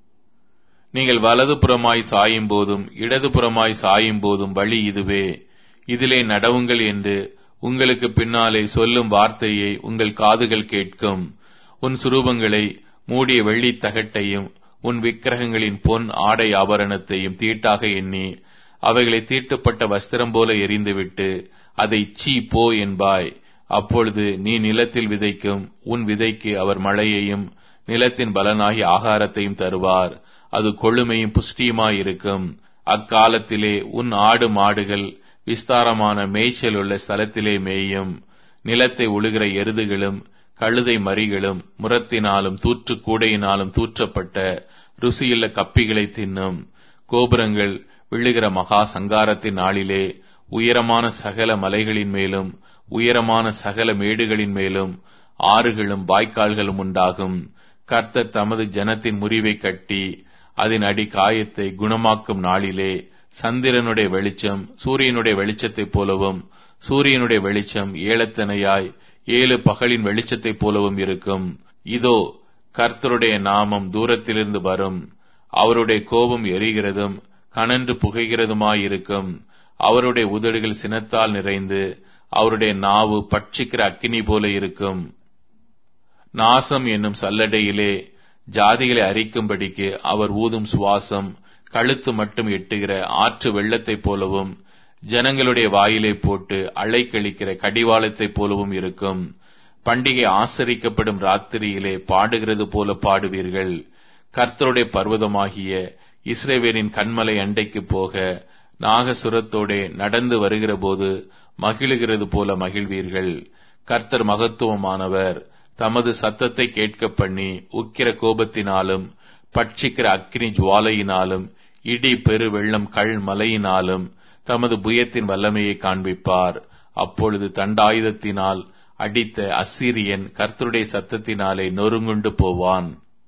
நீங்கள் வலது புறமாய் சாயும் போதும் இடது புறமாய் சாயும் போதும் வழி இதுவே, இதிலே நடவுங்கள் என்று உங்களுக்கு பின்னாலே சொல்லும் வார்த்தையை உங்கள் காதுகள் கேட்கும். உன் சுரூபங்களை மூடிய வெள்ளித் தகட்டையும் உன் விக்கிரகங்களின் பொன் ஆடை ஆபரணத்தையும் தீட்டாக எண்ணி அவைகளை தீட்டுப்பட்ட வஸ்திரம் போல எறிந்துவிட்டு அதை சீ போ என்பாய். அப்பொழுது நீ நிலத்தில் விதைக்கும் உன் விதைக்கு அவர் மழையையும் நிலத்தின் பலனாகி ஆகாரத்தையும் தருவார். அது கொழுமையும் புஷ்டியுமாயிருக்கும். அக்காலத்திலே உன் ஆடு மாடுகள் விஸ்தாரமான மேய்ச்சல் உள்ள ஸ்தலத்திலே மேயும். நிலத்தை உழுகிற எருதுகளும் கழுதை மறிகளும் முரத்தினாலும் தூற்று கூடையினாலும் தூற்றப்பட்ட ருசியுள்ள கப்பிகளை தின்னும். கோபுரங்கள் விழுகிற மகா சங்காரத்தின் நாளிலே உயரமான சகல மலைகளின் மேலும் உயரமான சகல மேடுகளின் மேலும் ஆறுகளும் வாய்க்கால்களும் உண்டாகும். கர்த்தர் தமது ஜனத்தின் முறிவை கட்டி அதன் அடி காயத்தை குணமாக்கும் நாளிலே சந்திரனுடைய வெளிச்சம் சூரியனுடைய வெளிச்சத்தைப் போலவும் சூரியனுடைய வெளிச்சம் ஏலத்தனையாய் ஏழு பகலின் வெளிச்சத்தைப் போலவும் இருக்கும். இதோ கர்த்தருடைய நாமம் தூரத்திலிருந்து வரும். அவருடைய கோபம் எரிகிறதும் கனன்று புகைகிறதுமாயிருக்கும். அவருடைய உதடுகள் சினத்தால் நிறைந்து அவருடைய நாவு பட்சிக்கிற அக்கினி போல இருக்கும். நாசம் என்னும் சல்லடையிலே ஜாதிகளை அரிக்கும்படிக்கு அவர் ஊதும் சுவாசம் கழுத்து மட்டும் எட்டுகிற ஆற்று வெள்ளத்தைப் போலவும் ஜனங்களுடைய வாயிலை போட்டு அலைக்கழிக்கிற கடிவாளத்தைப் போலவும் இருக்கும். பண்டிகை ஆசரிக்கப்படும் ராத்திரியிலே பாடுகிறது போல பாடுவீர்கள். கர்த்தருடைய பர்வதமாகிய இஸ்ரவேலின் கன்மலை அண்டைக்கு போக நாகசுரத்தோடே நடந்து வருகிற போது மகிழுகிறது போல மகிழ்வீர்கள். கர்த்தர் மகத்துவமானவர். தமது சத்தத்தை கேட்க பண்ணி உக்கிர கோபத்தினாலும் பட்சிக்கிற அக்கினி ஜுவாலையினாலும் இடி பெரு வெள்ளம் கள் மலையினாலும் தமது புயத்தின் வல்லமையை காண்பிப்பார். அப்பொழுது தண்டாயுதத்தினால் அடித்த அசீரியன் கர்த்தருடைய சத்தத்தினாலே நொறுங்குண்டு போவான்.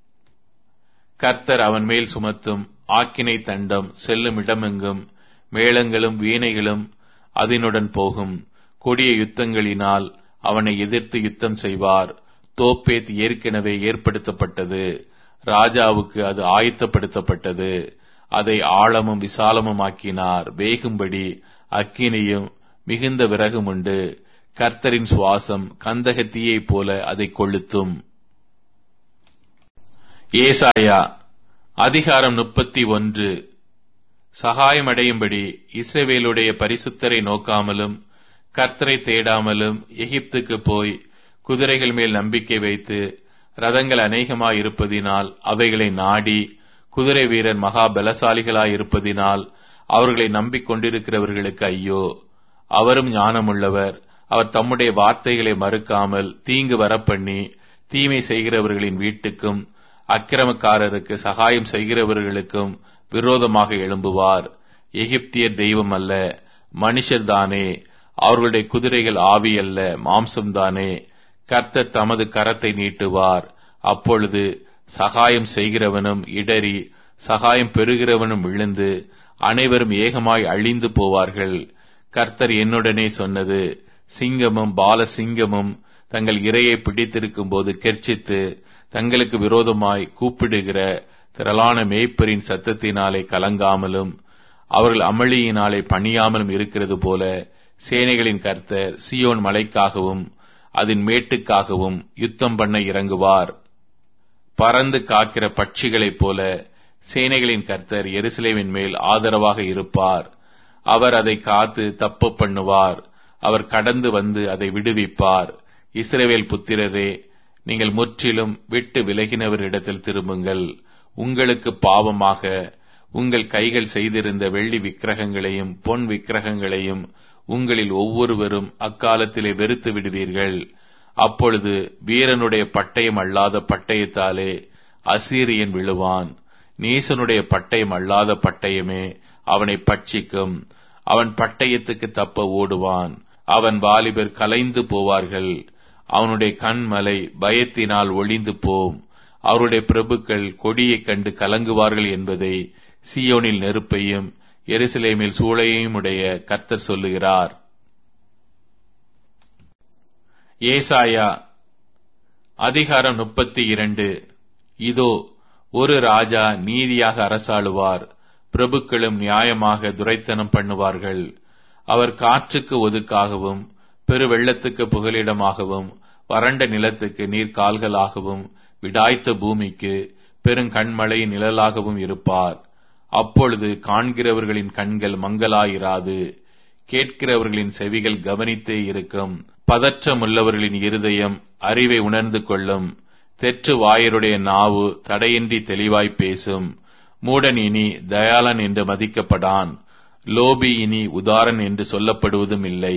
கர்த்தர் அவன் மேல் சுமத்தும் ஆக்கினை தண்டம் செல்லும் இடமெங்கும் மேளங்களும் வீணைகளும் அதனுடன் போகும். கொடிய யுத்தங்களினால் அவனை எதிர்த்து யுத்தம் செய்வார். தோப்பேத் ஏற்கனவே ஏற்படுத்தப்பட்டது. ராஜாவுக்கு அது ஆயத்தப்படுத்தப்பட்டது. அதை ஆழமும் விசாலமும் ஆக்கினார். வேகும்படி அக்கினியும் மிகுந்த விறகும் உண்டு. கர்த்தரின் சுவாசம் கந்தகத்தீயைப் போல அதை கொளுத்தும். ஏசாயா அதிகாரம் முப்பத்தி ஒன்று. சகாயமடையும்படி இஸ்ரவேலுடைய பரிசுத்தரை நோக்காமலும் கர்த்தரை தேடாமலும் எகிப்துக்கு போய் குதிரைகள் மேல் நம்பிக்கை வைத்து ரதங்கள் அநேகமாயிருப்பதினால் அவைகளை நாடி குதிரை வீரர் மகா பலசாலிகளாயிருப்பதினால் அவர்களை நம்பிக்கொண்டிருக்கிறவர்களுக்கு ஐயோ! அவரும் ஞானமுள்ளவர். அவர் தம்முடைய வார்த்தைகளை மறுக்காமல் தீங்கு வரப்பண்ணி தீமை செய்கிறவர்களின் வீட்டுக்கும் அக்கிரமக்காரருக்கு சகாயம் செய்கிறவர்களுக்கும் விரோதமாக எழும்புவார். எகிப்தியர் தெய்வம் அல்ல, மனுஷர்தானே. அவர்களுடைய குதிரைகள் ஆவி அல்ல, மாம்சம்தானே. கர்த்தர் தமது கரத்தை நீட்டுவார். அப்பொழுது சகாயம் செய்கிறவனும் இடறி சகாயம் பெறுகிறவனும் விழுந்து அனைவரும் ஏகமாய் அழிந்து போவார்கள். கர்த்தர் என்னுடனே சொன்னது, சிங்கமும் பால சிங்கமும் தங்கள் இரையை பிடித்திருக்கும் போது கெர்ச்சித்து தங்களுக்கு விரோதமாய் கூப்பிடுகிற திரளான மேய்ப்பரின் சத்தத்தினாலே கலங்காமலும் அவர்கள் அமளியினாலே பணியாமலும் இருக்கிறது போல சேனைகளின் கர்த்தர் சீயோன் மலைக்காகவும் அதன் மேட்டுக்காகவும் யுத்தம் பண்ண இறங்குவார். பறந்து காக்கிற பட்சிகளைப் போல சேனைகளின் கர்த்தர் எருசலேமின் மேல் ஆதரவாக இருப்பார். அவர் அதை காத்து தப்பு பண்ணுவார். அவர் கடந்து வந்து அதை விடுவிப்பார். இஸ்ரவேல் புத்திரரே, நீங்கள் முற்றிலும் விட்டு விலகினவரிடத்தில் திரும்புங்கள். உங்களுக்கு பாவமாக உங்கள் கைகள் செய்திருந்த வெள்ளி விக்கிரகங்களையும் பொன் விக்கிரகங்களையும் உங்களில் ஒவ்வொருவரும் அக்காலத்திலே வெறுத்து விடுவீர்கள். அப்பொழுது வீரனுடைய பட்டயம் அல்லாத பட்டயத்தாலே அசீரியன் விழுவான். நீசனுடைய பட்டயம் அல்லாத பட்டயமே அவனை பட்சிக்கும். அவன் பட்டயத்துக்கு தப்ப ஓடுவான். அவன் வாலிபர் கலைந்து போவார்கள். அவனுடைய கண்மலை பயத்தினால் ஒளிந்து போம். அவருடைய பிரபுக்கள் கொடியைக் கண்டு கலங்குவார்கள் என்பதை சீயோனில் நெருப்பையும் எருசலேமில் சூளையையும் உடைய கர்த்தர் சொல்லுகிறார். ஏசாயா அதிகாரம் முப்பத்தி இரண்டு. இதோ, ஒரு ராஜா நீதியாக அரசாளுவார், பிரபுக்களும் நியாயமாக துரைத்தனம் பண்ணுவார்கள். அவர் காற்றுக்கு ஒதுக்காகவும் பெரு வெள்ளத்துக்கு புகலிடமாகவும் வறண்ட நிலத்துக்கு நீர்கால்களாகவும் விடாய்த்த பூமிக்கு பெருங்கண்மழையின் நிழலாகவும் இருப்பார். அப்பொழுது காண்கிறவர்களின் கண்கள் மங்கலாயிராது, கேட்கிறவர்களின் செவிகள் கவனித்தே இருக்கும். பதற்றமுள்ளவர்களின் இருதயம் அறிவை உணர்ந்து கொள்ளும். தெற்று வாயருடைய நாவு தடையின்றி தெளிவாய் பேசும். மூடன் இனி தயாளன் என்று மதிக்கப்படான். லோபி இனி உதாரன் என்று சொல்லப்படுவதும் இல்லை.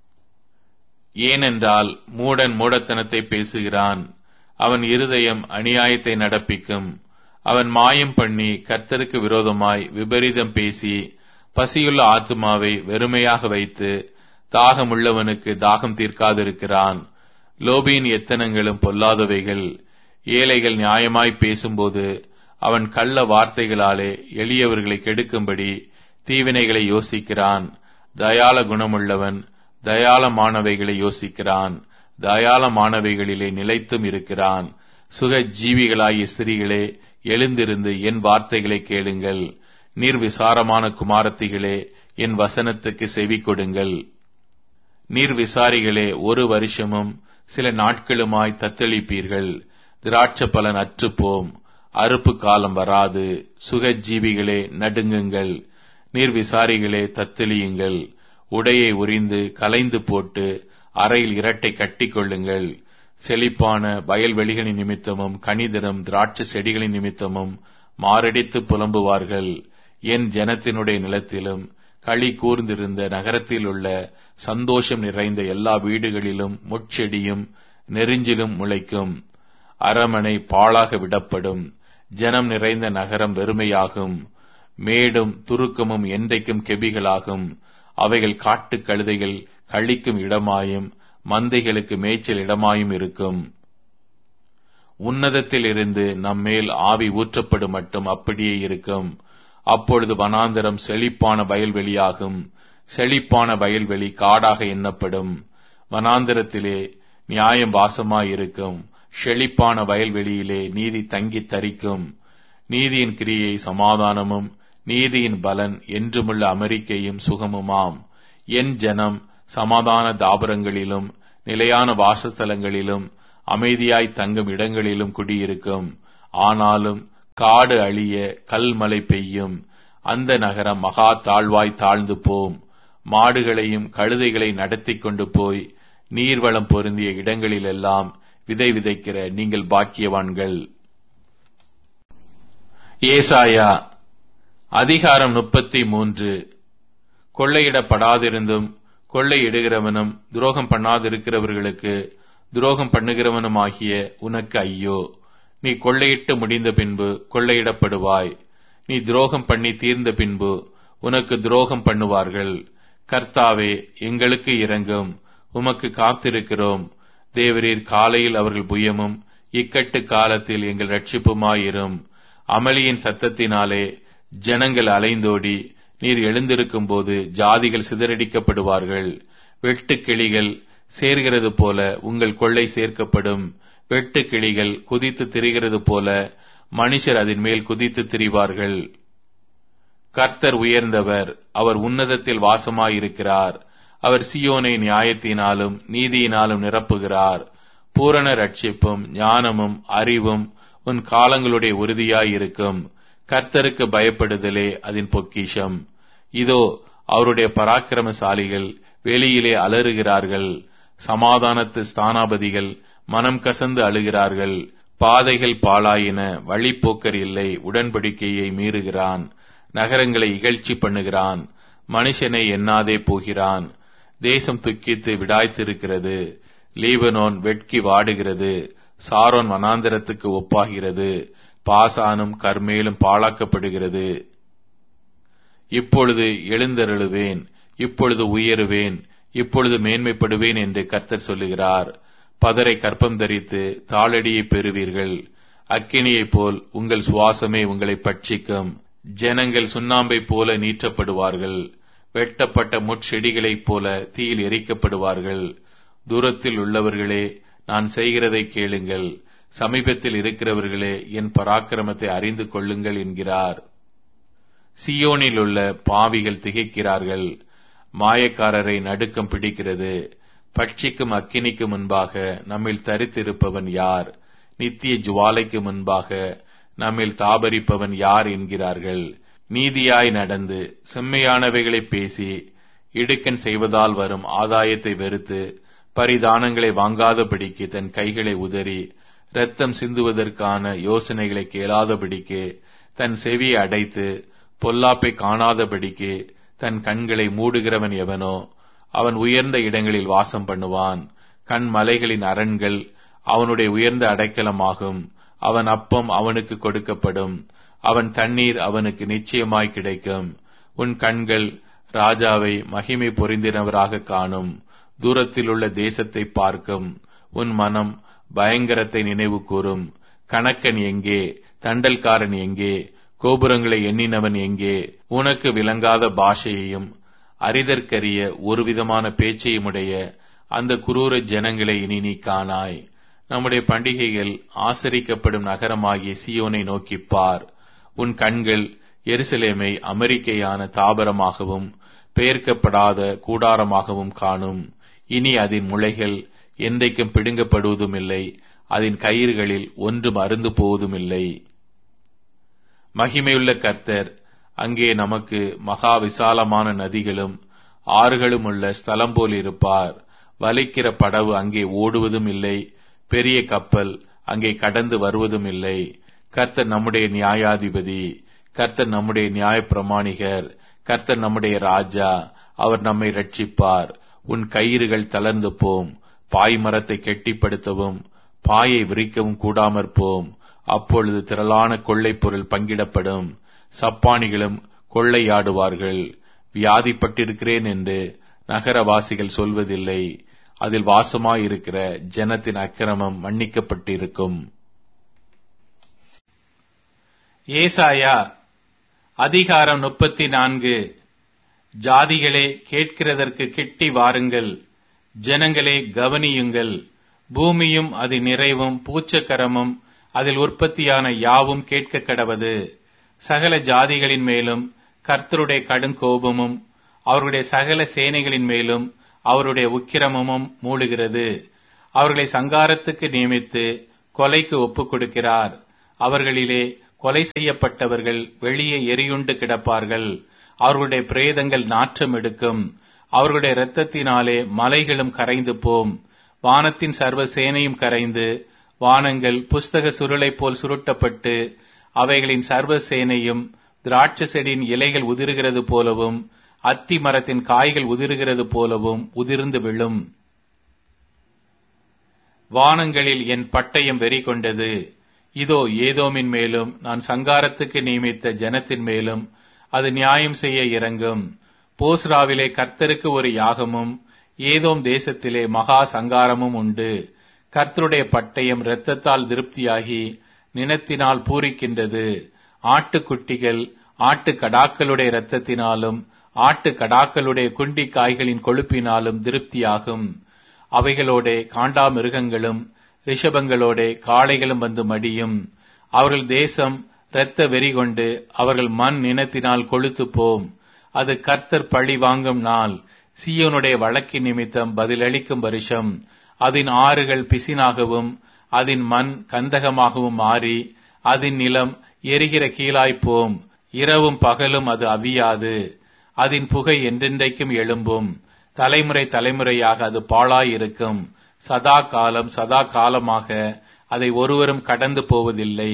ஏனென்றால் மூடன் மூடத்தனத்தை பேசுகிறான். அவன் இருதயம் அநியாயத்தை நடப்பிக்கும். அவன் மாயம் பண்ணி கர்த்தருக்கு விரோதமாய் விபரீதம் பேசி பசியுள்ள ஆத்துமாவை வெறுமையாக வைத்து தாகமுள்ளவனுக்கு தாகம் தீர்க்காதிருக்கிறான். லோபியின் எத்தனங்களும் பொல்லாதவைகள். ஏழைகள் நியாயமாய் பேசும்போது அவன் கள்ள வார்த்தைகளாலே எளியவர்களை கெடுக்கும்படி தீவினைகளை யோசிக்கிறான். தயாள குணமுள்ளவன் தயாளமானவைகளை யோசிக்கிறான். தயாளமானவைகளிலே நிலைத்தும் இருக்கிறான். சுக ஜீவிகளாகிய ஸ்திரீகளே, எழுந்திருந்து என் வார்த்தைகளை கேளுங்கள். நீர்விசாரமான குமாரத்திகளே, என் வசனத்துக்கு செவி கொடுங்கள். நீர்விசாரிகளே, ஒரு வருஷமும் சில நாட்களுமாய் தத்தளிப்பீர்கள். திராட்ச பலன் அற்றுப்போம், அறுப்பு காலம் வராது. சுகஜீவிகளே, நடுங்குங்கள். நீர்விசாரிகளே, தத்தளியுங்கள். உடையை உரிந்து கலைந்து போட்டு அறையில் இரட்டை கட்டிக் கொள்ளுங்கள். செழிப்பான வயல்வெளிகளின் நிமித்தமும் கனிதரும் திராட்சை செடிகளின் நிமித்தமும் மாரடித்து புலம்புவார்கள். என் ஜனத்தினுடைய நிலத்திலும் களி கூர்ந்திருந்த நகரத்தில் உள்ள சந்தோஷம் நிறைந்த எல்லா வீடுகளிலும் முட்செடியும் நெருஞ்சிலும் முளைக்கும். அரமனை பாழாக விடப்படும். ஜனம் நிறைந்த நகரம் வெறுமையாகும். மேடும் துருக்கமும் என்றைக்கும் கெபிகளாகும். அவைகள் காட்டு கழுதைகள் கழிக்கும் இடமாயும் மந்தைகளுக்கு மேய்ச்சல் இடமாயும் இருக்கும். உன்னதத்தில் இருந்து நம்மேல் ஆவி ஊற்றப்படும் மட்டும் அப்படியே இருக்கும். அப்பொழுது வனாந்தரம் செழிப்பான வயல்வெளியாகும். செழிப்பான வயல்வெளி காடாக எண்ணப்படும். வனாந்தரத்திலே நியாயம் வாசமாயிருக்கும். செழிப்பான வயல்வெளியிலே நீதி தங்கி தரிக்கும். நீதியின் கிரியை சமாதானமும் நீதியின் பலன் என்றுமுள்ள அமெரிக்கையும் சுகமுமாம். என் ஜனம் சமாதான தாபரங்களிலும் நிலையான வாசஸ்தலங்களிலும் அமைதியாய் தங்கும் இடங்களிலும் குடியிருக்கும். ஆனாலும் காடு அழிய கல்மழை பெய்யும். அந்த நகரம் மகா தாழ்வாய் தாழ்ந்து போம். மாடுகளையும் கழுதைகளை நடத்தி கொண்டு போய் நீர்வளம் பொருந்திய இடங்களிலெல்லாம் விதை விதைக்கிற நீங்கள் பாக்கியவான்கள். ஏசாயா அதிகாரம் முப்பத்தி மூன்று. கொள்ளையிடப்படாதிருந்தும் கொள்ளையிடுகிறவனும் துரோகம் பண்ணாதிருக்கிறவர்களுக்கு துரோகம் பண்ணுகிறவனுமாகிய உனக்கு ஐயோ! நீ கொள்ளையிட்டு முடிந்த பின்பு கொள்ளையிடப்படுவாய். நீ துரோகம் பண்ணி தீர்ந்த பின்பு உனக்கு துரோகம் பண்ணுவார்கள். கர்த்தாவே, எங்களுக்கு இரங்கும், உமக்கு காத்திருக்கிறோம். தேவரீர் காலையில் அவர்கள் புயமும் இக்கட்டு காலத்தில் எங்கள் ரட்சிப்புமாயிரும். அமளியின் சத்தத்தினாலே ஜனங்கள் அலைந்தோடி நீர் எழுந்திருக்கும் போது ஜாதிகள் சிதறடிக்கப்படுவார்கள். வெட்டுக்கிளிகள் சேர்கிறது போல உங்கள் கொள்ளை சேர்க்கப்படும். வெட்டுக்கிளிகள் குதித்து திரிகிறது போல மனுஷர் அதன் மேல் குதித்து திரிவார்கள். கர்த்தர் உயர்ந்தவர், அவர் உன்னதத்தில் வாசமாயிருக்கிறார். அவர் சீயோனை நியாயத்தினாலும் நீதியினாலும் நிரப்புகிறார். பூரண ரட்சிப்பும் ஞானமும் அறிவும் உன் காலங்களுடைய உறுதியாயிருக்கும். கர்த்தருக்கு பயப்படுதலே அதன் பொக்கிஷம். இதோ, அவருடைய பராக்கிரமசாலிகள் வெளியிலே அலறுகிறார்கள். சமாதானத்து ஸ்தானாபதிகள் மனம் கசந்து அழுகிறார்கள். பாதைகள் பாழாயின, வழிப்போக்கர் இல்லை. உடன்படிக்கையை மீறுகிறான், நகரங்களை இகழ்ச்சி பண்ணுகிறான், மனுஷனை எண்ணாதே போகிறான். தேசம் துக்கித்து விடாய்த்திருக்கிறது. லீபனோன் வெட்கி வாடுகிறது. சாரோன் வனாந்தரத்துக்கு ஒப்பாகிறது. பாசானும் கர்மேலும் பாழாக்கப்படுகிறது. இப்பொழுது எழுந்தருளுவேன், இப்பொழுது உயருவேன், இப்பொழுது மேன்மைப்படுவேன் என்று கர்த்தர் சொல்லுகிறார். பதரை கற்பம் தரித்து தாளடியை பெறுவீர்கள். அக்கினியைப் போல் உங்கள் சுவாசமே உங்களை பட்சிக்கும். ஜனங்கள் சுண்ணாம்பை போல நீற்றப்படுவார்கள். வெட்டப்பட்ட முட்செடிகளைப் போல தீயில் எரிக்கப்படுவார்கள். தூரத்தில் உள்ளவர்களே, நான் செய்கிறதை கேளுங்கள். சமீபத்தில் இருக்கிறவர்களே, என் பராக்கிரமத்தை அறிந்து கொள்ளுங்கள் என்கிறார். சியோனில் உள்ள பாவிகள் திகைக்கிறார்கள். மாயக்காரரை நடுக்கம் பிடிக்கிறது. பட்சிக்கும் அக்கினிக்கு முன்பாக நம்மில் தரித்திருப்பவன் யார்? நித்திய ஜுவாலைக்கு முன்பாக நம்மில் தாபரிப்பவன் யார் என்கிறார்கள். நீதியாய் நடந்து செம்மையானவைகளை பேசி இடுக்கண் செய்வதால் வரும் ஆதாயத்தை வெறுத்து பரிதானங்களை வாங்காதபடிக்கு தன் கைகளை உதறி இரத்தம் சிந்துவதற்கான யோசனைகளை கேளாதபடிக்கு தன் செவியை அடைத்து பொல்லாப்பை காணாதபடிக்கு தன் கண்களை மூடுகிறவன் எவனோ அவன் உயர்ந்த இடங்களில் வாசம் பண்ணுவான். கண் மலைகளின் அரண்கள் அவனுடைய உயர்ந்த அடைக்கலமாகும். அவன் அப்பம் அவனுக்கு கொடுக்கப்படும். அவன் தண்ணீர் அவனுக்கு நிச்சயமாய் கிடைக்கும். உன் கண்கள் ராஜாவை மகிமை பொருந்தினவராக காணும். தூரத்தில் உள்ள தேசத்தை பார்க்கும். உன் மனம் பயங்கரத்தை நினைவு கூறும். கணக்கன் எங்கே? தண்டல்காரன் எங்கே? கோபுரங்களை எண்ணினவன் எங்கே? உனக்கு விளங்காத பாஷையையும் அறிதற்கரிய ஒருவிதமான பேச்சையுமுடைய அந்த குரூர ஜனங்களை இனி நீ காணாய். நம்முடைய பண்டிகைகள் ஆசரிக்கப்படும் நகரமாகிய சீயோனை நோக்கிப் பார். உன் கண்கள் எருசலேமை அமெரிக்கையான தாபரமாகவும் பெயர்க்கப்படாத கூடாரமாகவும் காணும். இனி அதன் முளைகள் என்றைக்கும் பிடுங்கப்படுவதுமில்லை, அதன் கயிறுகளில் ஒன்றும் அருந்து போவதுமில்லை. மகிமையுள்ள கர்த்தர் அங்கே நமக்கு மகா விசாலமான நதிகளும் ஆறுகளும் உள்ள ஸ்தலம் போல் இருப்பார். வலிக்கிற படவு அங்கே ஓடுவதும் இல்லை, பெரிய கப்பல் அங்கே கடந்து வருவதும் இல்லை. கர்த்தர் நம்முடைய நியாயாதிபதி, கர்த்தர் நம்முடைய நியாய பிரமாணிகர், கர்த்தர் நம்முடைய ராஜா. அவர் நம்மை ரட்சிப்பார். உன் கயிறுகள் தளர்ந்து போம். பாய் மரத்தை கெட்டிப்படுத்தவும் பாயை விரிக்கவும் கூடாமற் போம். அப்பொழுது திரளான கொள்ளை பொருள் பங்கிடப்படும். சப்பானிகளும் கொள்ளையாடுவார்கள். வியாதிப்பட்டிருக்கிறேன் என்று நகரவாசிகள் சொல்வதில்லை. அதில் வாசமாயிருக்கிற ஜனத்தின் அக்கிரமம் மன்னிக்கப்பட்டிருக்கும். ஏசாயா அதிகாரம் முப்பத்தி நான்கு. ஜாதிகளே, கேட்கிறதற்கு கிட்டி வாருங்கள். ஜனங்களே, கவனியுங்கள். பூமியும் அதன் நிறைவும் பூச்சக்கரமும் அதில் உற்பத்தியான யாவும் கேட்க கடவது. சகல ஜாதிகளின் மேலும் கர்த்தருடைய கடுங்கோபமும் அவருடைய சகல சேனைகளின் மேலும் அவருடைய உக்கிரமும் மூழுகிறது. அவர்களை சங்காரத்துக்கு நியமித்து கொலைக்கு ஒப்புக் கொடுக்கிறார். அவர்களிலே கொலை செய்யப்பட்டவர்கள் வெளியே எரியுண்டு கிடப்பார்கள். அவர்களுடைய பிரேதங்கள் நாற்றம் எடுக்கும். அவர்களுடைய இரத்தத்தினாலே மலைகளும் கரைந்து போம். வானத்தின் சர்வ சேனையும் கரைந்து, வானங்கள் புஸ்தக சுருளை போல் சுருட்டப்பட்டு, அவைகளின் சர்வ சேனையும் திராட்சை செடியின் இலைகள் உதிர்கிறது போலவும் அத்தி மரத்தின் காய்கள் உதிர்கிறது போலவும் உதிர்ந்து விழும். வானங்களில் என் பட்டயம் வெறி கொண்டது. இதோ ஏதோமின் மேலும் நான் சங்காரத்துக்கு நியமித்த ஜனத்தின் மேலும் அது நியாயம் செய்ய இறங்கும். போஸ்ராவிலே கர்த்தருக்கு ஒரு யாகமும் ஏதோம் தேசத்திலே மகா சங்காரமும் உண்டு. கர்த்தருடைய பட்டயம் இரத்தத்தால் திருப்தியாகி நினத்தினால் பூரிக்கின்றது. ஆட்டுக்குட்டிகள் ஆட்டு கடாக்களுடைய இரத்தத்தினாலும் ஆட்டு கடாக்களுடைய குண்டி காய்களின் கொழுப்பினாலும் திருப்தியாகும். அவைகளோட காண்டாமிருகங்களும் ரிஷபங்களோட காளைகளும் வந்து மடியும். அவர்கள் தேசம் இரத்த வெறி கொண்டு அவர்கள் மண் நினத்தினால் கொழுத்து போம். அது கர்த்தர் பழி வாங்கும் நாள். சீயோனுடைய வழக்கின் நிமித்தம் பதிலளிக்கும் வருஷம். அதன் ஆறுகள் பிசினாகவும் அதன் மண் கந்தகமாகவும் மாறி அதன் நிலம் எரிகிற கீழாய்ப்போம். இரவும் பகலும் அது அவியாது. அதன் புகை என்றென்றைக்கும் எழும்பும். தலைமுறை தலைமுறையாக அது பாழாயிருக்கும். சதா காலம் சதா காலமாக அதை ஒருவரும் கடந்து போவதில்லை.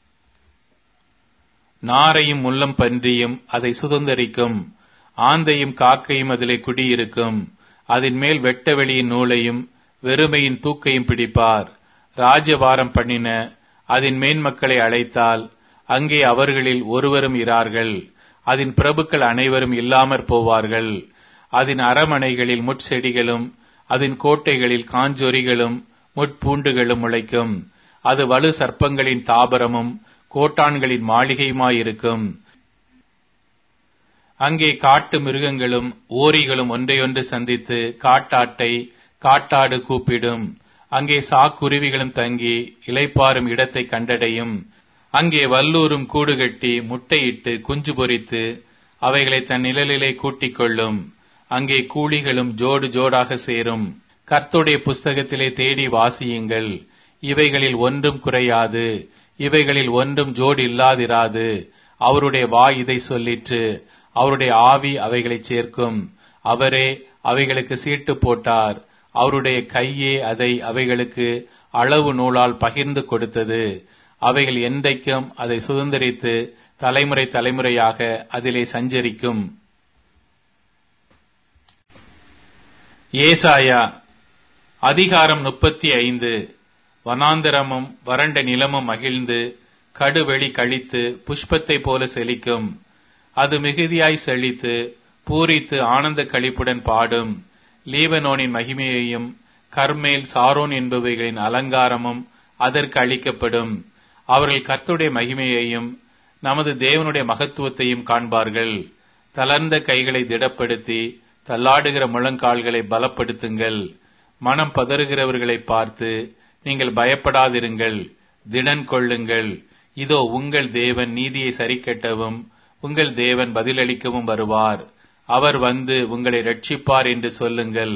நாரையும் முள்ளம் பன்றியும் அதை சுதந்தரிக்கும். ஆந்தையும் காக்கையும் அதிலே குடியிருக்கும். அதன் மேல் வெட்ட வெளியின் நூலையும் வெறுமையின் தூக்கையும் பிடிப்பார். ராஜ்யபாரம் பண்ணின அதன் மேன்மக்களை அழைத்தால் அங்கே அவர்களில் ஒருவரும் இரார்கள். அதன் பிரபுக்கள் அனைவரும் இல்லாமற் போவார்கள். அதன் அரமனைகளில் முட்செடிகளும் அதன் கோட்டைகளில் காஞ்சொரிகளும் முட்பூண்டுகளும் முளைக்கும். அது வலு சர்ப்பங்களின் தாபரமும் கோட்டான்களின் மாளிகையுமாயிருக்கும். அங்கே காட்டு மிருகங்களும் ஓரிகளும் ஒன்றையொன்று சந்தித்து காட்டாட்டை காட்டாடு கூப்பிடும். அங்கே சாக்குருவிகளும் தங்கி இளைப்பாறும் இடத்தை கண்டடையும். அங்கே வல்லூரும் கூடுகட்டி முட்டையிட்டு குஞ்சு பொரித்து அவைகளை தன் நிழலிலே கூட்டிக் கொள்ளும். அங்கே கூலிகளும் ஜோடு ஜோடாக சேரும். கர்த்தருடைய புஸ்தகத்திலே தேடி வாசியுங்கள். இவைகளில் ஒன்றும் குறையாது, இவைகளில் ஒன்றும் ஜோடு இல்லாதிராது. அவருடைய வாய் இதை சொல்லிற்று, அவருடைய ஆவி அவைகளை சேர்க்கும். அவரே அவைகளுக்கு சீட்டு போட்டார். அவருடைய கையே அதை அவைகளுக்கு அளவு நூலால் பகிர்ந்து கொடுத்தது. அவைகள் என்றைக்கும் அதை சுதந்தரித்து தலைமுறை தலைமுறையாக அதிலே சஞ்சரிக்கும். ஏசாயா அதிகாரம் முப்பத்தி ஐந்து. வனாந்தரமும் வறண்ட நிலமும் மகிழ்ந்து கடுவெளி கழித்து புஷ்பத்தை போல செழிக்கும். அது மிகுதியாய் செழித்து பூரித்து ஆனந்த களிப்புடன் பாடும். லீபனோனின் மகிமையையும் கர்மேல் சாரோன் என்பவைகளின் அலங்காரமும் அதற்கு அளிக்கப்படும். அவர்கள் கர்த்தருடைய மகிமையையும் நமது தேவனுடைய மகத்துவத்தையும் காண்பார்கள். தளர்ந்த கைகளை திடப்படுத்தி தள்ளாடுகிற முழங்கால்களை பலப்படுத்துங்கள். மனம் பதறுகிறவர்களை பார்த்து நீங்கள் பயப்படாதிருங்கள், திடன் கொள்ளுங்கள். இதோ உங்கள் தேவன் நீதியை சரிக்கட்டவும் உங்கள் தேவன் பதிலளிக்கவும் வருவார். அவர் வந்து உங்களை ரட்சிப்பார் என்று சொல்லுங்கள்.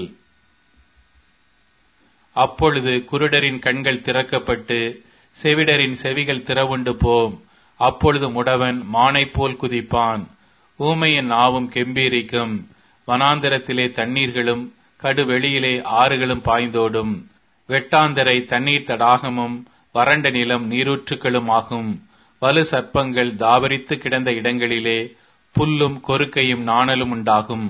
அப்பொழுது குருடரின் கண்கள் திறக்கப்பட்டு செவிடரின் செவிகள் திறவுண்டு போம். அப்பொழுது முடவன் மானைப் போல் குதிப்பான். ஊமையின் நாவும் கெம்பீரிக்கும். வனாந்தரத்திலே தண்ணீர்களும் கடுவெளியிலே ஆறுகளும் பாய்ந்தோடும். வெட்டாந்தரை தண்ணீர் தடாகமும் வறண்ட நிலம் நீரூற்றுக்களும் ஆகும். வலு சர்ப்பங்கள் தாவரித்து கிடந்த இடங்களிலே புல்லும் கொறுக்கையும் நாணலும் உண்டாகும்.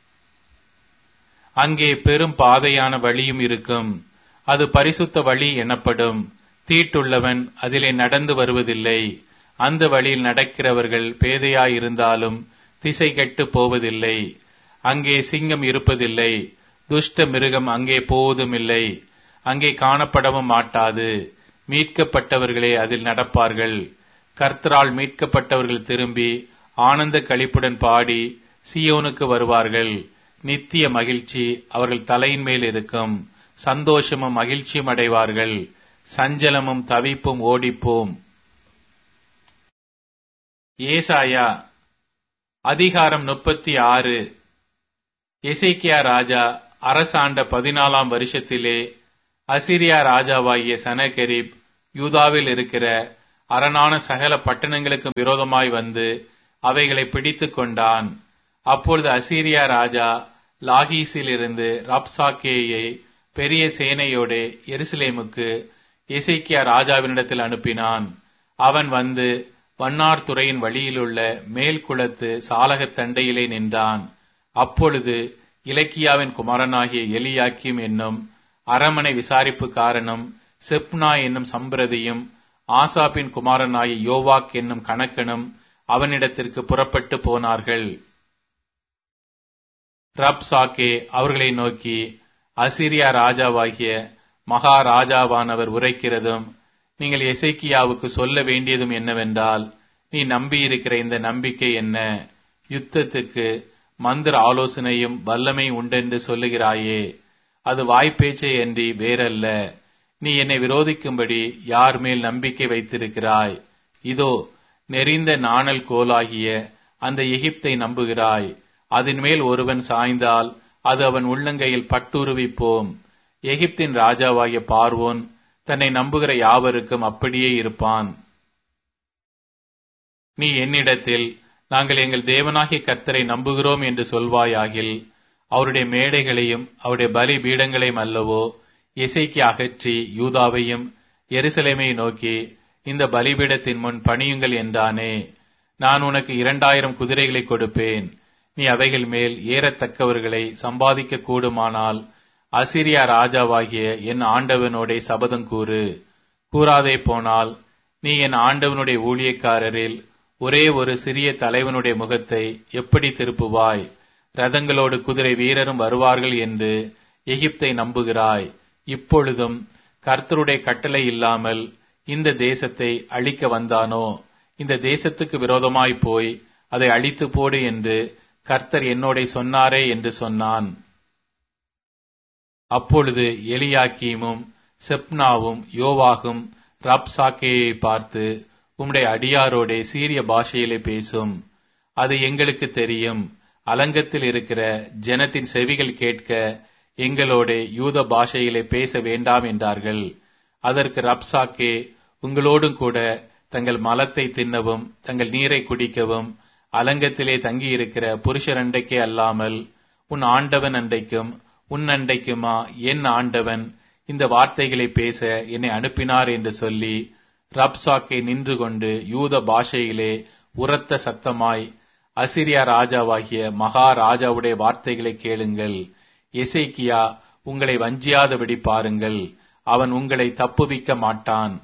அங்கே பெரும் பாதையான வழியும் இருக்கும். அது பரிசுத்த வழி எனப்படும். தீட்டுள்ளவன் அதிலே நடந்து வருவதில்லை. அந்த வழியில் நடக்கிறவர்கள் பேதையாயிருந்தாலும் திசை கெட்டு போவதில்லை. அங்கே சிங்கம் இருப்பதில்லை, துஷ்ட மிருகம் அங்கே போவதுமில்லை. அங்கே காணப்படவும் மாட்டாது. மீட்கப்பட்டவர்களே அதில் நடப்பார்கள். கர்த்தரால் மீட்கப்பட்டவர்கள் திரும்பி ஆனந்த களிப்புடன் பாடி சீயோனுக்கு வருவார்கள். நித்திய மகிழ்ச்சி அவர்கள் தலையின் மேல் இருக்கும். சந்தோஷமும் மகிழ்ச்சியும் அடைவார்கள். சஞ்சலமும் தவிப்பும் ஓடிப்போம். ஏசாயா அதிகாரம் முப்பத்தி ஆறு. எசேக்கியா ராஜா அரசாண்ட பதினாலாம் வருஷத்திலே அசீரியா ராஜாவாகிய சனகெரிப் யூதாவில் இருக்கிற அரணான சகல பட்டணங்களுக்கு விரோதமாய் வந்து அவைகளை பிடித்துக் கொண்டான். அப்பொழுது அசீரியா ராஜா லாகீசில் இருந்து ரப்சாக்கேயை பெரிய சேனையோடு எருசலேமுக்கு எசேக்கியா ராஜாவினிடத்தில் அனுப்பினான். அவன் வந்து வண்ணார் துறையின் வழியிலுள்ள மேல் குளத்து சாலகத் தண்டையிலே நின்றான். அப்பொழுது இலக்கியாவின் குமாரனாகிய எலியாக்கிம் என்னும் அரமனை விசாரிப்புக்காரனும் செப்னா என்னும் சம்பிரதியும் ஆசாப்பின் குமாரனாகிய யோவாக் என்னும் கணக்கனும் அவனிடத்திற்கு புறப்பட்டு போனார்கள். ரப்சாக்கே அவர்களை நோக்கி, அசீரியா ராஜாவாகிய மகாராஜாவானவர் உரைக்கிறதும் நீங்கள் எசேக்கியாவுக்கு சொல்ல வேண்டியதும் என்னவென்றால், நீ நம்பியிருக்கிற இந்த நம்பிக்கை என்ன? யுத்தத்துக்கு மந்திர ஆலோசனையும் வல்லமை உண்டென்று சொல்லுகிறாயே, அது வாய்ப்பேச்சை அன்றி வேறல்ல. நீ என்னை விரோதிக்கும்படி யார் மேல் நம்பிக்கை வைத்திருக்கிறாய்? இதோ நெறிந்த நாணல் கோலாகிய அந்த எகிப்தை நம்புகிறாய். அதன் மேல் ஒருவன் சாய்ந்தால் அது அவன் உள்ளங்கையில் பட்டுருவிப்போம். எகிப்தின் ராஜாவாகிய பார்வோன் தன்னை நம்புகிற யாவருக்கும் அப்படியே இருப்பான். நீ என்னிடத்தில் நாங்கள் எங்கள் தேவனாகிய கர்த்தரை நம்புகிறோம் என்று சொல்வாயாகில், அவருடைய மேடைகளையும் அவருடைய பலி பீடங்களையும் அல்லவோ எசேக்கியா அகற்றி யூதாவையும் எருசலேமை நோக்கி இந்த பலிபீடத்தின் முன் பணியுங்கள் என்றானே. நான் உனக்கு இரண்டாயிரம் குதிரைகளை கொடுப்பேன். நீ அவைகள் மேல் ஏறத்தக்கவர்களை சம்பாதிக்க கூடுமானால் அசீரியா ராஜாவாகிய என் ஆண்டவனோட சபதம் கூறு. கூறாதே போனால் நீ என் ஆண்டவனுடைய ஊழியக்காரரில் ஒரே ஒரு சிறிய தலைவனுடைய முகத்தை எப்படி திருப்புவாய்? ரதங்களோடு குதிரை வீரரும் வருவார்கள் என்று எகிப்தை நம்புகிறாய். இப்பொழுதும் கர்த்தருடைய கட்டளை இல்லாமல் இந்த தேசத்தை அழிக்க வந்தானோ? இந்த தேசத்துக்கு விரோதமாய் போய் அதை அழித்து போடு என்று கர்த்தர் என்னோட சொன்னாரே என்று சொன்னான். அப்பொழுது எலியாக்கீமும் செப்னாவும் யோவாகும் ரப்சாக்கேயை பார்த்து, உம்முடைய அடியாரோடே சீரிய பாஷையிலே பேசும், அது எங்களுக்கு தெரியும். அலங்கத்தில் இருக்கிற ஜனத்தின் செவிகள் கேட்க எங்களோட யூத பாஷையிலே பேச வேண்டாம் என்றார்கள். அதற்கு ரப்சாக்கே, உங்களோடும் கூட தங்கள் மலத்தை தின்னவும் தங்கள் நீரை குடிக்கவும் அலங்கத்திலே தங்கியிருக்கிற புருஷர் அண்டைக்கே அல்லாமல் உன் ஆண்டவன் அண்டைக்கும் உன் அண்டைக்குமா என் ஆண்டவன் இந்த வார்த்தைகளை பேச என்னை அனுப்பினார் என்று சொல்லி ரப்சாக்கே நின்று கொண்டு யூத பாஷையிலே உரத்த சத்தமாய், அசீரியா ராஜாவாகிய மகாராஜாவுடைய வார்த்தைகளை கேளுங்கள். எசேக்கியா உங்களை வஞ்சியாதபடி பாருங்கள். அவன் உங்களை தப்புவிக்க மாட்டான்.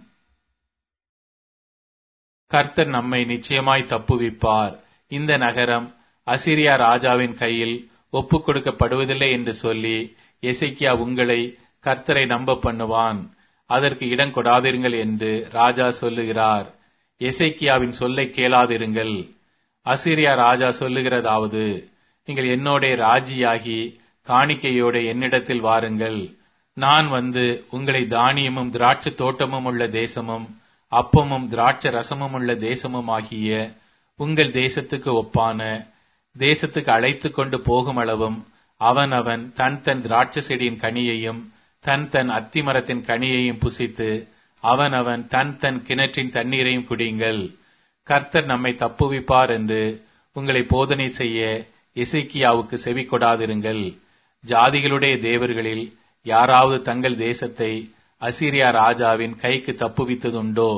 கர்த்தர் நம்மை நிச்சயமாய் தப்புவிப்பார். இந்த நகரம் அசீரியா ராஜாவின் கையில் ஒப்புக் கொடுக்கப்படுவதில்லை என்று சொல்லி எசேக்கியா உங்களை கர்த்தரை நம்ப பண்ணுவான். அதற்கு இடம் கொடாதிருங்கள் என்று ராஜா சொல்லுகிறார். எசேக்கியாவின் சொல்லை கேளாதிருங்கள். அசீரியா ராஜா சொல்லுகிறதாவது, நீங்கள் என்னோட ராஜியாகி காணிக்கையோட என்னிடத்தில் வாருங்கள். நான் வந்து உங்களை தானியமும் திராட்சை தோட்டமும் உள்ள தேசமும் அப்பமும் திராட்சை ரசமும் உள்ள தேசமும் ஆகிய உங்கள் தேசத்துக்கு ஒப்பான தேசத்துக்கு அழைத்து கொண்டு போகும் அளவும் அவன் அவன் தன் தன் திராட்சை செடியின் கனியையும் தன் தன் அத்திமரத்தின் கனியையும் புசித்து அவன் அவன் தன் தன் கிணற்றின் தண்ணீரையும் குடியுங்கள். கர்த்தர் நம்மை தப்புவிப்பார் என்று உங்களை போதனை செய்ய எசேக்கியாவுக்கு செவி கொடாதிருங்கள். ஜாதிகளுடைய தேவர்களில் யாராவது தங்கள் தேசத்தை அசீரியா ராஜாவின் கைக்கு தப்புவித்ததுண்டோ?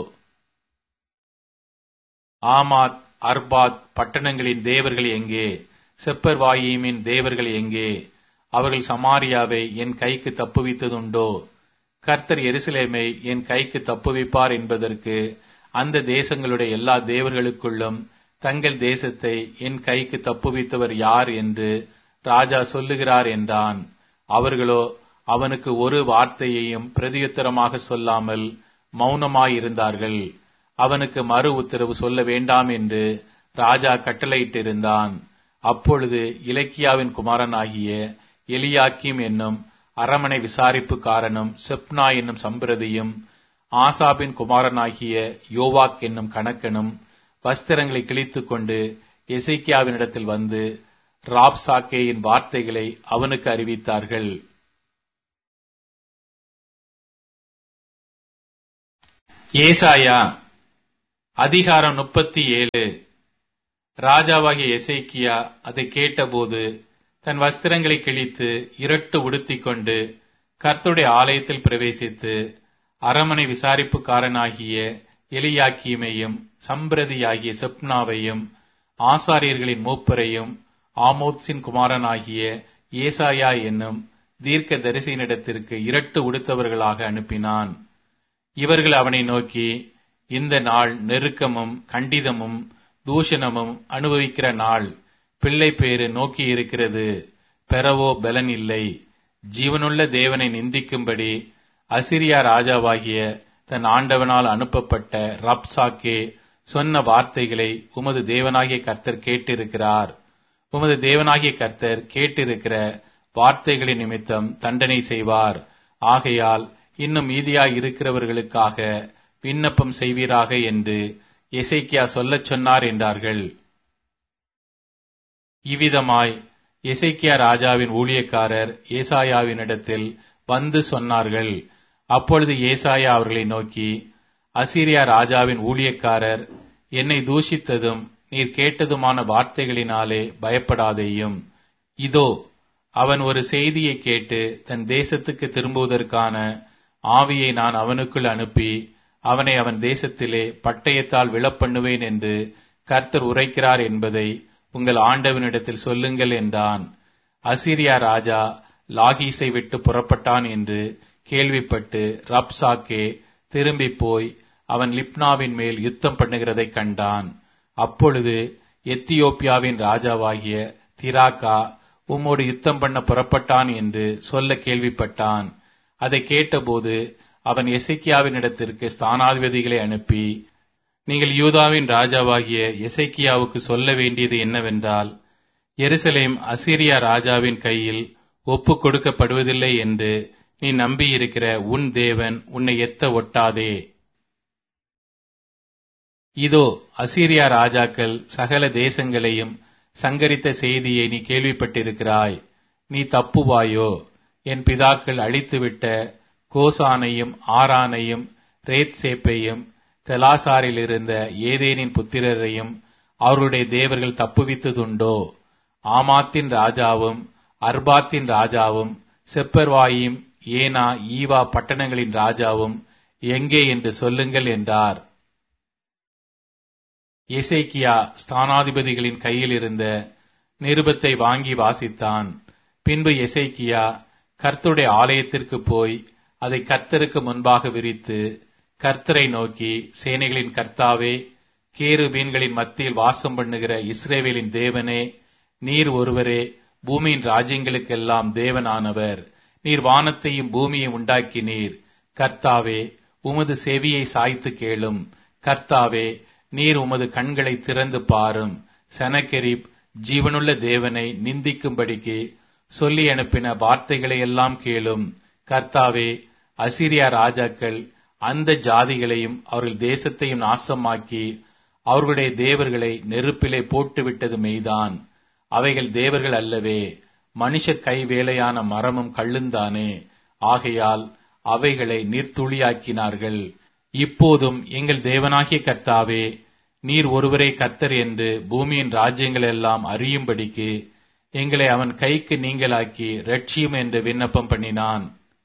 ஆமாத் அர்பாத் பட்டணங்களின் தேவர்கள் எங்கே? செப்பர்வாயிமின் தேவர்கள் எங்கே? அவர்கள் சமாரியாவை என் கைக்கு தப்புவித்ததுண்டோ? கர்த்தர் எருசலேமை என் கைக்கு தப்புவிப்பார் என்பதற்கு அந்த தேசங்களுடைய எல்லா தேவர்களுக்குள்ளும் தங்கள் தேசத்தை என் கைக்கு தப்புவித்தவர் யார் என்று ராஜா சொல்லுகிறார் என்றான். அவர்களோ அவனுக்கு ஒரு வார்த்தையையும் பிரதியுத்தரமாக சொல்லாமல் மௌனமாயிருந்தார்கள். அவனுக்கு மறு உத்தரவு சொல்ல வேண்டாம் என்று ராஜா கட்டளையிட்டிருந்தான். அப்பொழுது இலக்கியாவின் குமாரனாகிய எலியாக்கிம் என்னும் அரமனை விசாரிப்புக்காரனும் செப்னா என்னும் சம்பிரதியும் ஆசாபின் குமாரனாகிய யோவாக் என்னும் கணக்கனும் வஸ்திரங்களை கிழித்துக் கொண்டு எசேக்கியாவினிடத்தில் வந்து ராப்சாக்கேயின் வார்த்தைகளை அவனுக்கு அறிவித்தார்கள். ஏசாயா அதிகாரம் முப்பத்தி ஏழு. ராஜாவாகிய எசேக்கியா அதை கேட்டபோது தன் வஸ்திரங்களை கிழித்து இரட்டு உடுத்திக் கொண்டு கர்த்தருடைய ஆலயத்தில் பிரவேசித்து அரமனை விசாரிப்புக்காரனாகிய எலியாக்கீமையும் சம்பிரதியாகிய செப்னாவையும் ஆசாரியர்களின் மூப்பரையும் ஆமோத்சின் குமாரனாகிய ஏசாயா என்னும் தீர்க்க தரிசியினிடத்திற்கு இரட்டு உடுத்தவர்களாக அனுப்பினான். இவர்கள் அவனை நோக்கி, இந்த நாள் நெருக்கமும் கண்டிதமும் தூஷணமும் அனுபவிக்கிற நாள். பிள்ளை பேறு நோக்கி இருக்கிறது, பெறவோ பலன் இல்லை. ஜீவனுள்ள தேவனை நிந்திக்கும்படி அசிரியா ராஜாவாகிய தன் ஆண்டவனால் அனுப்பப்பட்ட ரப்சாக்கே சொன்ன வார்த்தைகளை உமது தேவனாகிய கர்த்தர் கேட்டிருக்கிறார். உமது தேவனாகிய கர்த்தர் கேட்டிருக்கிற வார்த்தைகளின் நிமித்தம் தண்டனை செய்வார். ஆகையால் இன்னும் மீதியாய் இருக்கிறவர்களுக்காக விண்ணப்பம் செய்வீராக என்று எசேக்கியா சொல்லச் சொன்னார் என்றார்கள். இவ்விதமாய் எசேக்கியா ராஜாவின் ஊழியக்காரர் ஏசாயாவினிடத்தில் வந்து சொன்னார்கள். அப்பொழுது ஏசாயா அவர்களை நோக்கி, அசீரியா ராஜாவின் ஊழியக்காரர் என்னை தூஷித்ததும் நீர் கேட்டதுமான வார்த்தைகளினாலே பயப்படாதேயும். இதோ, அவன் ஒரு செய்தியை கேட்டு தன் தேசத்துக்கு திரும்புவதற்கான ஆவியை நான் அவனுக்குள் அனுப்பி அவனை அவன் தேசத்திலே பட்டயத்தால் விழப்பண்ணுவேன் என்று கர்த்தர் உரைக்கிறார் என்பதை உங்கள் ஆண்டவனிடத்தில் சொல்லுங்கள் என்றான். அசீரியா ராஜா லாகீசை விட்டு புறப்பட்டான் என்று கேள்விப்பட்டு ரப்சாக்கே திரும்பி போய் அவன் லிப்னாவின் மேல் யுத்தம் பண்ணுகிறதை கண்டான். அப்பொழுது எத்தியோப்பியாவின் ராஜாவாகிய திராக்கா உம்மோடு யுத்தம் பண்ண புறப்பட்டான் என்று சொல்ல கேள்விப்பட்டான். அதை கேட்டபோது அவன் எசேக்கியாவினிடத்திற்கு ஸ்தானாதிபதிகளை அனுப்பி, நீங்கள் யூதாவின் ராஜாவாகிய எசேக்கியாவுக்கு சொல்ல வேண்டியது என்னவென்றால், எருசலேம் அசீரியா ராஜாவின் கையில் ஒப்புக் கொடுக்கப்படுவதில்லை என்று நீ நம்பியிருக்கிற உன் தேவன் உன்னை எத்த ஒட்டாதே. இதோ, அசீரியா ராஜாக்கள் சகல தேசங்களையும் சங்கரித்த செய்தியை நீ கேள்விப்பட்டிருக்கிறாய். நீ தப்புவாயோ? என் பிதாக்கள் அழித்துவிட்ட கோசானையும் ஆரானையும் ரேத்சேப்பையும் தெலாசாரில் இருந்த ஏதேனின் புத்திரரையும் அவருடைய தேவர்கள் தப்புவித்ததுண்டோ? ஆமாத்தின் ராஜாவும் அர்பாத்தின் ராஜாவும் செப்பர்வாயும் ஏனா ஈவா பட்டணங்களின் ராஜாவும் எங்கே என்று சொல்லுங்கள் என்றார். எசேக்கியா ஸ்தானாதிபதிகளின் கையில் இருந்த நிருபத்தை வாங்கி வாசித்தான். பின்பு எசேக்கியா கர்த்தருடைய ஆலயத்திற்கு போய் அதை கர்த்தருக்கு முன்பாக விரித்து கர்த்தரை நோக்கி, சேனைகளின் கர்த்தாவே, கேருபீன்களின் மத்தியில் வாசம் பண்ணுகிற இஸ்ரவேலின் தேவனே, நீர் ஒருவரே பூமியின் ராஜ்யங்களுக்கெல்லாம் தேவனானவர். நீர் வானத்தையும் பூமியையும் உண்டாக்கினீர். கர்த்தாவே, உமது செவியை சாய்த்து கேளும். கர்த்தாவே, நீர் உமது கண்களை திறந்து பாரும். செனகெரிப் ஜீவனுள்ள தேவனை நிந்திக்கும்படிக்கு சொல்லி அனுப்பின வார்த்தைகளை எல்லாம் கேளும். கர்த்தாவே, அசீரியா ராஜாக்கள் அந்த ஜாதிகளையும் அவர்கள் தேசத்தையும் நாசமாக்கி அவர்களுடைய தேவர்களை நெருப்பிலே போட்டுவிட்டது மெய்தான். அவைகள் தேவர்கள் அல்லவே, மனுஷர் கை வேலையான மரமும் கள்ளுந்தானே. ஆகையால் அவைகளை நீர்த்துளியாக்கினார்கள். இப்போதும் எங்கள் தேவனாகிய கர்த்தாவே, நீர் ஒருவரே கர்த்தர் என்று பூமியின் ராஜ்யங்கள் எல்லாம் அறியும்படிக்கு எங்களை அவன் கைக்கு நீங்களாக்கி ரட்சியும் என்று விண்ணப்பம் பண்ணினான்.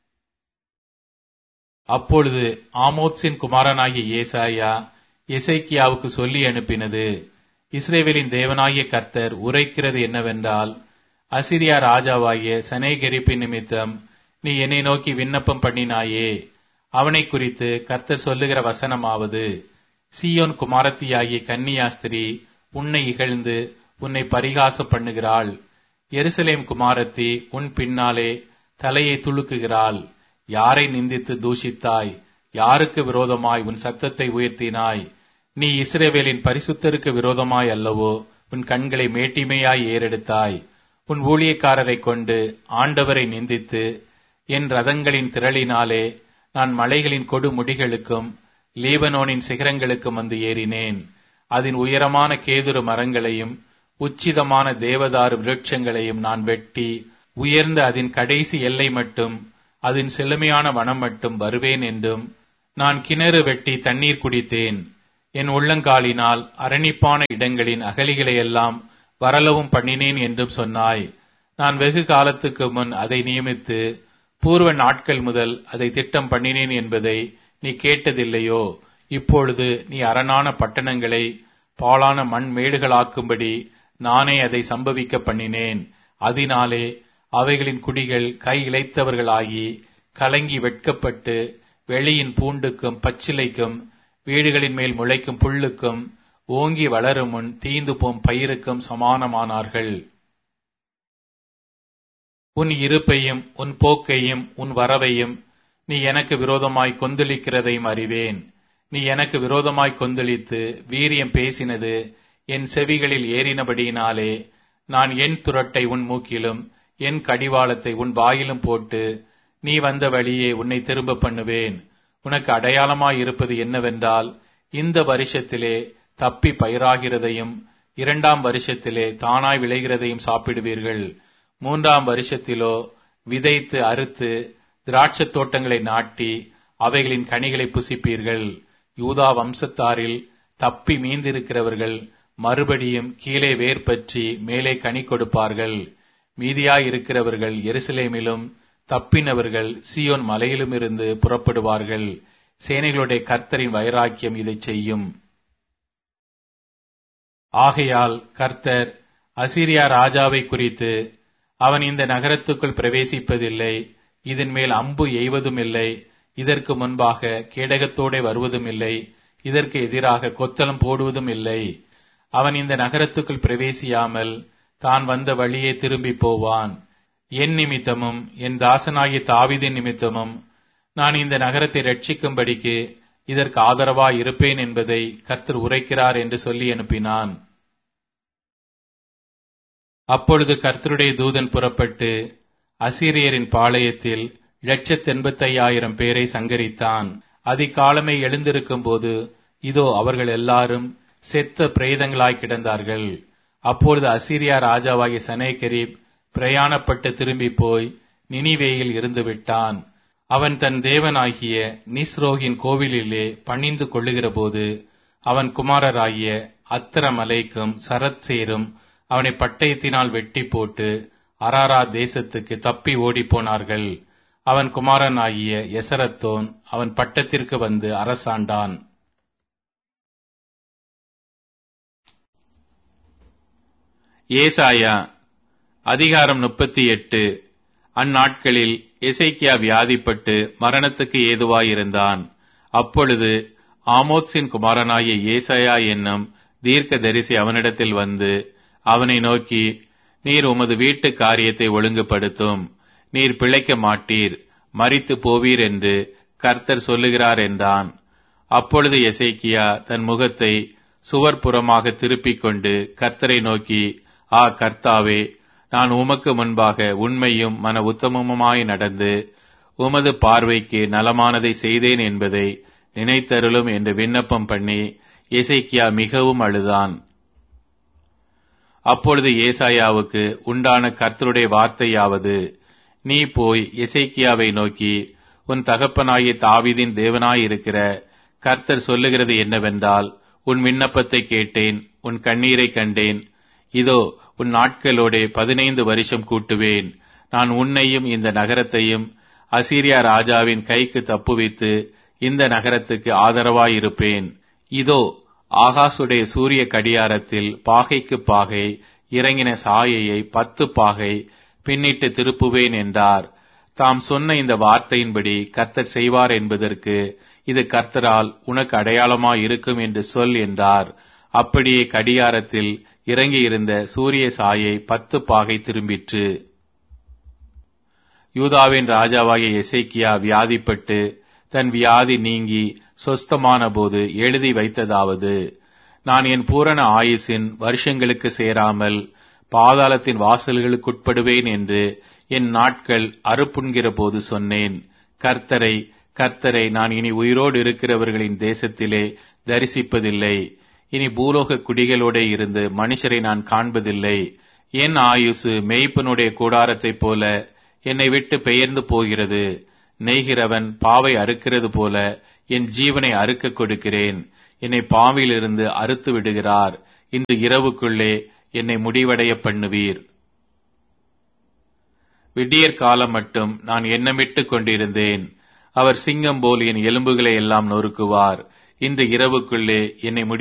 அப்பொழுது ஆமோத்சின் குமாரனாகிய ஏசாயா எசேக்கியாவுக்கு சொல்லி அனுப்பினது, இஸ்ரவேலின் தேவனாகிய கர்த்தர் உரைக்கிறது என்னவென்றால், அசீரியா ராஜாவாகிய செனகெரிப்பின் நிமித்தம் நீ என்னை நோக்கி விண்ணப்பம் பண்ணினாயே. அவனை குறித்து கர்த்தர் சொல்லுகிற வசனமாவது, சீயோன் குமாரத்தியாகிய கன்னியாஸ்திரி உன்னை இகழ்ந்து உன்னை பரிகாசம் பண்ணுகிறாள். எருசலேம் குமாரத்தி உன் பின்னாலே தலையை துளுக்குகிறாள். யாரை நிந்தித்து தூஷித்தாய்? யாருக்கு விரோதமாய் உன் சத்தத்தை உயர்த்தினாய்? நீ இஸ்ரவேலின் பரிசுத்தருக்கு விரோதமாய் அல்லவோ உன் கண்களை மேட்டிமையாய் ஏறெடுத்தாய். உன் ஊழியக்காரரை கொண்டு ஆண்டவரை நிந்தித்து, என் ரதங்களின் திரளினாலே நான் மலைகளின் கொடு முடிகளுக்கும் லீபனோனின் சிகரங்களுக்கும் வந்து ஏறினேன். அதன் உயரமான கேதுரு மரங்களையும் உச்சிதமான தேவதாரு விருட்சங்களையும் நான் வெட்டி உயர்ந்த அதன் கடைசி எல்லை மட்டும் அதன் செழுமையான வனம் மட்டும் வருவேன் என்றும், நான் கிணறு வெட்டி தண்ணீர் குடித்தேன், என் உள்ளங்காலினால் அரணிப்பான இடங்களின் அகலிகளையெல்லாம் வரலவும் பண்ணினேன் என்றும் சொன்னாய். நான் வெகு காலத்துக்கு முன் அதை நியமித்து பூர்வ நாட்கள் முதல் அதை திட்டம் பண்ணினேன் என்பதை நீ கேட்டதில்லையோ? இப்பொழுது நீ அரணான பட்டணங்களை பாழான மண் மேடுகளாக்கும்படி நானே அதை சம்பவிக்க பண்ணினேன். அதனாலே அவைகளின் குடிகள் கை இளைத்தவர்களாகி கலங்கி வெட்கப்பட்டு வெளியின் பூண்டுக்கும் பச்சிலைக்கும் வீடுகளின் மேல் முளைக்கும் புல்லுக்கும் ஓங்கி வளரும் முன் தீந்து போம் பயிருக்கும் சமானமானார்கள். உன் இருப்பையும் உன் போக்கையும் உன் வரவையும் நீ எனக்கு விரோதமாய் கொந்தளிக்கிறதையும் அறிவேன். நீ எனக்கு விரோதமாய் கொந்தளித்து வீரியம் பேசினது என் செவிகளில் ஏறினபடியினாலே நான் என் துரட்டை உன் மூக்கிலும் என் கடிவாளத்தை உன் வாயிலும் போட்டு நீ வந்த வழியே உன்னை திரும்ப பண்ணுவேன். உனக்கு அடையாளமாய் இருப்பது என்னவென்றால், இந்த வருஷத்திலே தப்பி பயிராகிறதையும் இரண்டாம் வருஷத்திலே தானாய் விளைகிறதையும் சாப்பிடுவீர்கள். மூன்றாம் வருஷத்திலோ விதைத்து அறுத்து திராட்சத் தோட்டங்களை நாட்டி அவைகளின் கனிகளை புசிப்பீர்கள். யூதா வம்சத்தாரில் தப்பி மீந்திருக்கிறவர்கள் மறுபடியும் கீழே வேர் பற்றி மேலே கனி கொடுப்பார்கள். மீதியாயிருக்கிறவர்கள் எருசலேமிலும் தப்பினவர்கள் சீயோன் மலையிலும் இருந்து புறப்படுவார்கள். சேனைகளுடைய கர்த்தரின் வைராக்கியம் இதை செய்யும். ஆகையால் கர்த்தர் அசீரியா ராஜாவை குறித்து, அவன் இந்த நகரத்துக்குள் பிரவேசிப்பதில்லை, இதன் மேல் அம்பு எய்வதும் இல்லை, இதற்கு முன்பாக கேடகத்தோடே வருவதும் இல்லை, இதற்கு எதிராக கொத்தளம் போடுவதும் இல்லை. அவன் இந்த நகரத்துக்குள் பிரவேசியாமல் தான் வந்த வழியே திரும்பி போவான். என் நிமித்தமும் என் தாசனாகிய தாவீதின் நிமித்தமும் நான் இந்த நகரத்தை ரட்சிக்கும்படிக்கு இதற்கு ஆதரவாய் இருப்பேன் என்பதை கர்த்தர் உரைக்கிறார் என்று சொல்லி அனுப்பினான். அப்பொழுது கர்த்தருடைய தூதன் புறப்பட்டு அசீரியரின் பாளையத்தில் லட்சத்து எண்பத்தையாயிரம் பேரை சங்கரித்தான். அதிகாலமே எழுந்திருக்கும் போது இதோ அவர்கள் எல்லாரும் செத்த பிரேதங்களாய் கிடந்தார்கள். அப்பொழுது அசீரியா ராஜாவாகிய சனேகெரிப் பிரயாணப்பட்டு திரும்பி போய் நினிவேயில் இருந்து விட்டான். அவன் தன் தேவனாகிய நிஸ்ரோகின் கோவிலிலே பணிந்து கொள்ளுகிற போது அவன் குமாரராகிய அத்திரமலைக்கும் சரத்சேரும் அவனை பட்டயத்தினால் வெட்டி போட்டு அராரா தேசத்துக்கு தப்பி ஓடிப்போனார்கள். அவன் குமாரனாகிய எசரத்தோன் அவன் பட்டத்திற்கு வந்து அரசாண்டான். ஏசாயா அதிகாரம் முப்பத்தி எட்டு. அந்நாட்களில் எசேக்கியா வியாதிப்பட்டு மரணத்துக்கு ஏதுவாயிருந்தான். அப்பொழுது ஆமோத்சின் குமாரனாகிய ஏசாயா என்னும் தீர்க்க தரிசி அவனிடத்தில் வந்து அவனை நோக்கி, நீர் உமது வீட்டு காரியத்தை ஒழுங்குபடுத்தும், நீர் பிழைக்க மாட்டீர், மரித்து போவீர் என்று கர்த்தர் சொல்லுகிறார் என்றான். அப்பொழுது எசேக்கியா தன் முகத்தை சுவர்புறமாக திருப்பிக் கொண்டு கர்த்தரை நோக்கி, ஆ கர்த்தாவே, நான் உமக்கு முன்பாக உண்மையும் மன உத்தமமுமாய் நடந்து உமது பார்வைக்கு நலமானதை செய்தேன் என்பதை நினைத்தருளும் என்று விண்ணப்பம் பண்ணி எசேக்கியா மிகவும் அழுதான். அப்பொழுது ஏசாயாவுக்கு உண்டான கர்த்தருடைய வார்த்தையாவது, நீ போய் எசேக்கியாவை நோக்கி, உன் தகப்பனாகிய தாவீதின் தேவனாயிருக்கிற கர்த்தர் சொல்லுகிறது என்னவென்றால், உன் விண்ணப்பத்தை கேட்டேன், உன் கண்ணீரை கண்டேன். இதோ உன் நாட்களோடே பதினைந்து வருஷம் கூட்டுவேன். நான் உன்னையும் இந்த நகரத்தையும் அசீரியா ராஜாவின் கைக்கு தப்புவித்து இந்த நகரத்துக்கு ஆதரவாயிருப்பேன். இதோ ஆகாசுடைய சூரிய கடியாரத்தில் பாகைக்கு பாகை இறங்கின சாயையை பத்து பாகை பின்னிட்டு திருப்புவேன் என்றார். தாம் சொன்ன இந்த வார்த்தையின்படி கர்த்தர் செய்வார் என்பதற்கு இது கர்த்தரால் உனக்கு அடையாளமாய் இருக்கும் என்று சொல் என்றார். அப்படியே கடியாரத்தில் இறங்கியிருந்த சூரிய சாயை பத்து பாகை திரும்பிற்று. யூதாவின் ராஜாவாகிய எசேக்கியா வியாதிப்பட்டு தன் வியாதி நீங்கி சொஸ்தமான போது எழுதி வைத்ததாவது, நான் என் பூரண ஆயுசின் வருஷங்களுக்கு சேராமல் பாதாளத்தின் வாசல்களுக்குட்படுவேன் என்று என் நாட்கள் அறுப்புண்கிற போது சொன்னேன். கர்த்தரை கர்த்தரை நான் இனி உயிரோடு இருக்கிறவர்களின் தேசத்திலே தரிசிப்பதில்லை. இனி பூலோக குடிகளோட இருந்து மனுஷரை நான் காண்பதில்லை. என் ஆயுசு மேய்ப்பனுடைய கூடாரத்தைப் போல என்னை விட்டு பெயர்ந்து போகிறது. நெய்கிறவன் பாவை அறுக்கிறது போல என் ஜீவனை அறுக்க கொடுக்கிறேன். என்னை பாவிலிருந்து அறுத்து விடுகிறார். இன்று இரவுக்குள்ளே என்னை முடிவடைய பண்ணுவீர். விடியற் காலம் மட்டும் நான் எண்ணமிட்டுக் கொண்டிருந்தேன். அவர் சிங்கம் போல் என் எலும்புகளை எல்லாம் நொறுக்குவார். இன்று இரவுக்குள்ளே என்னை முடி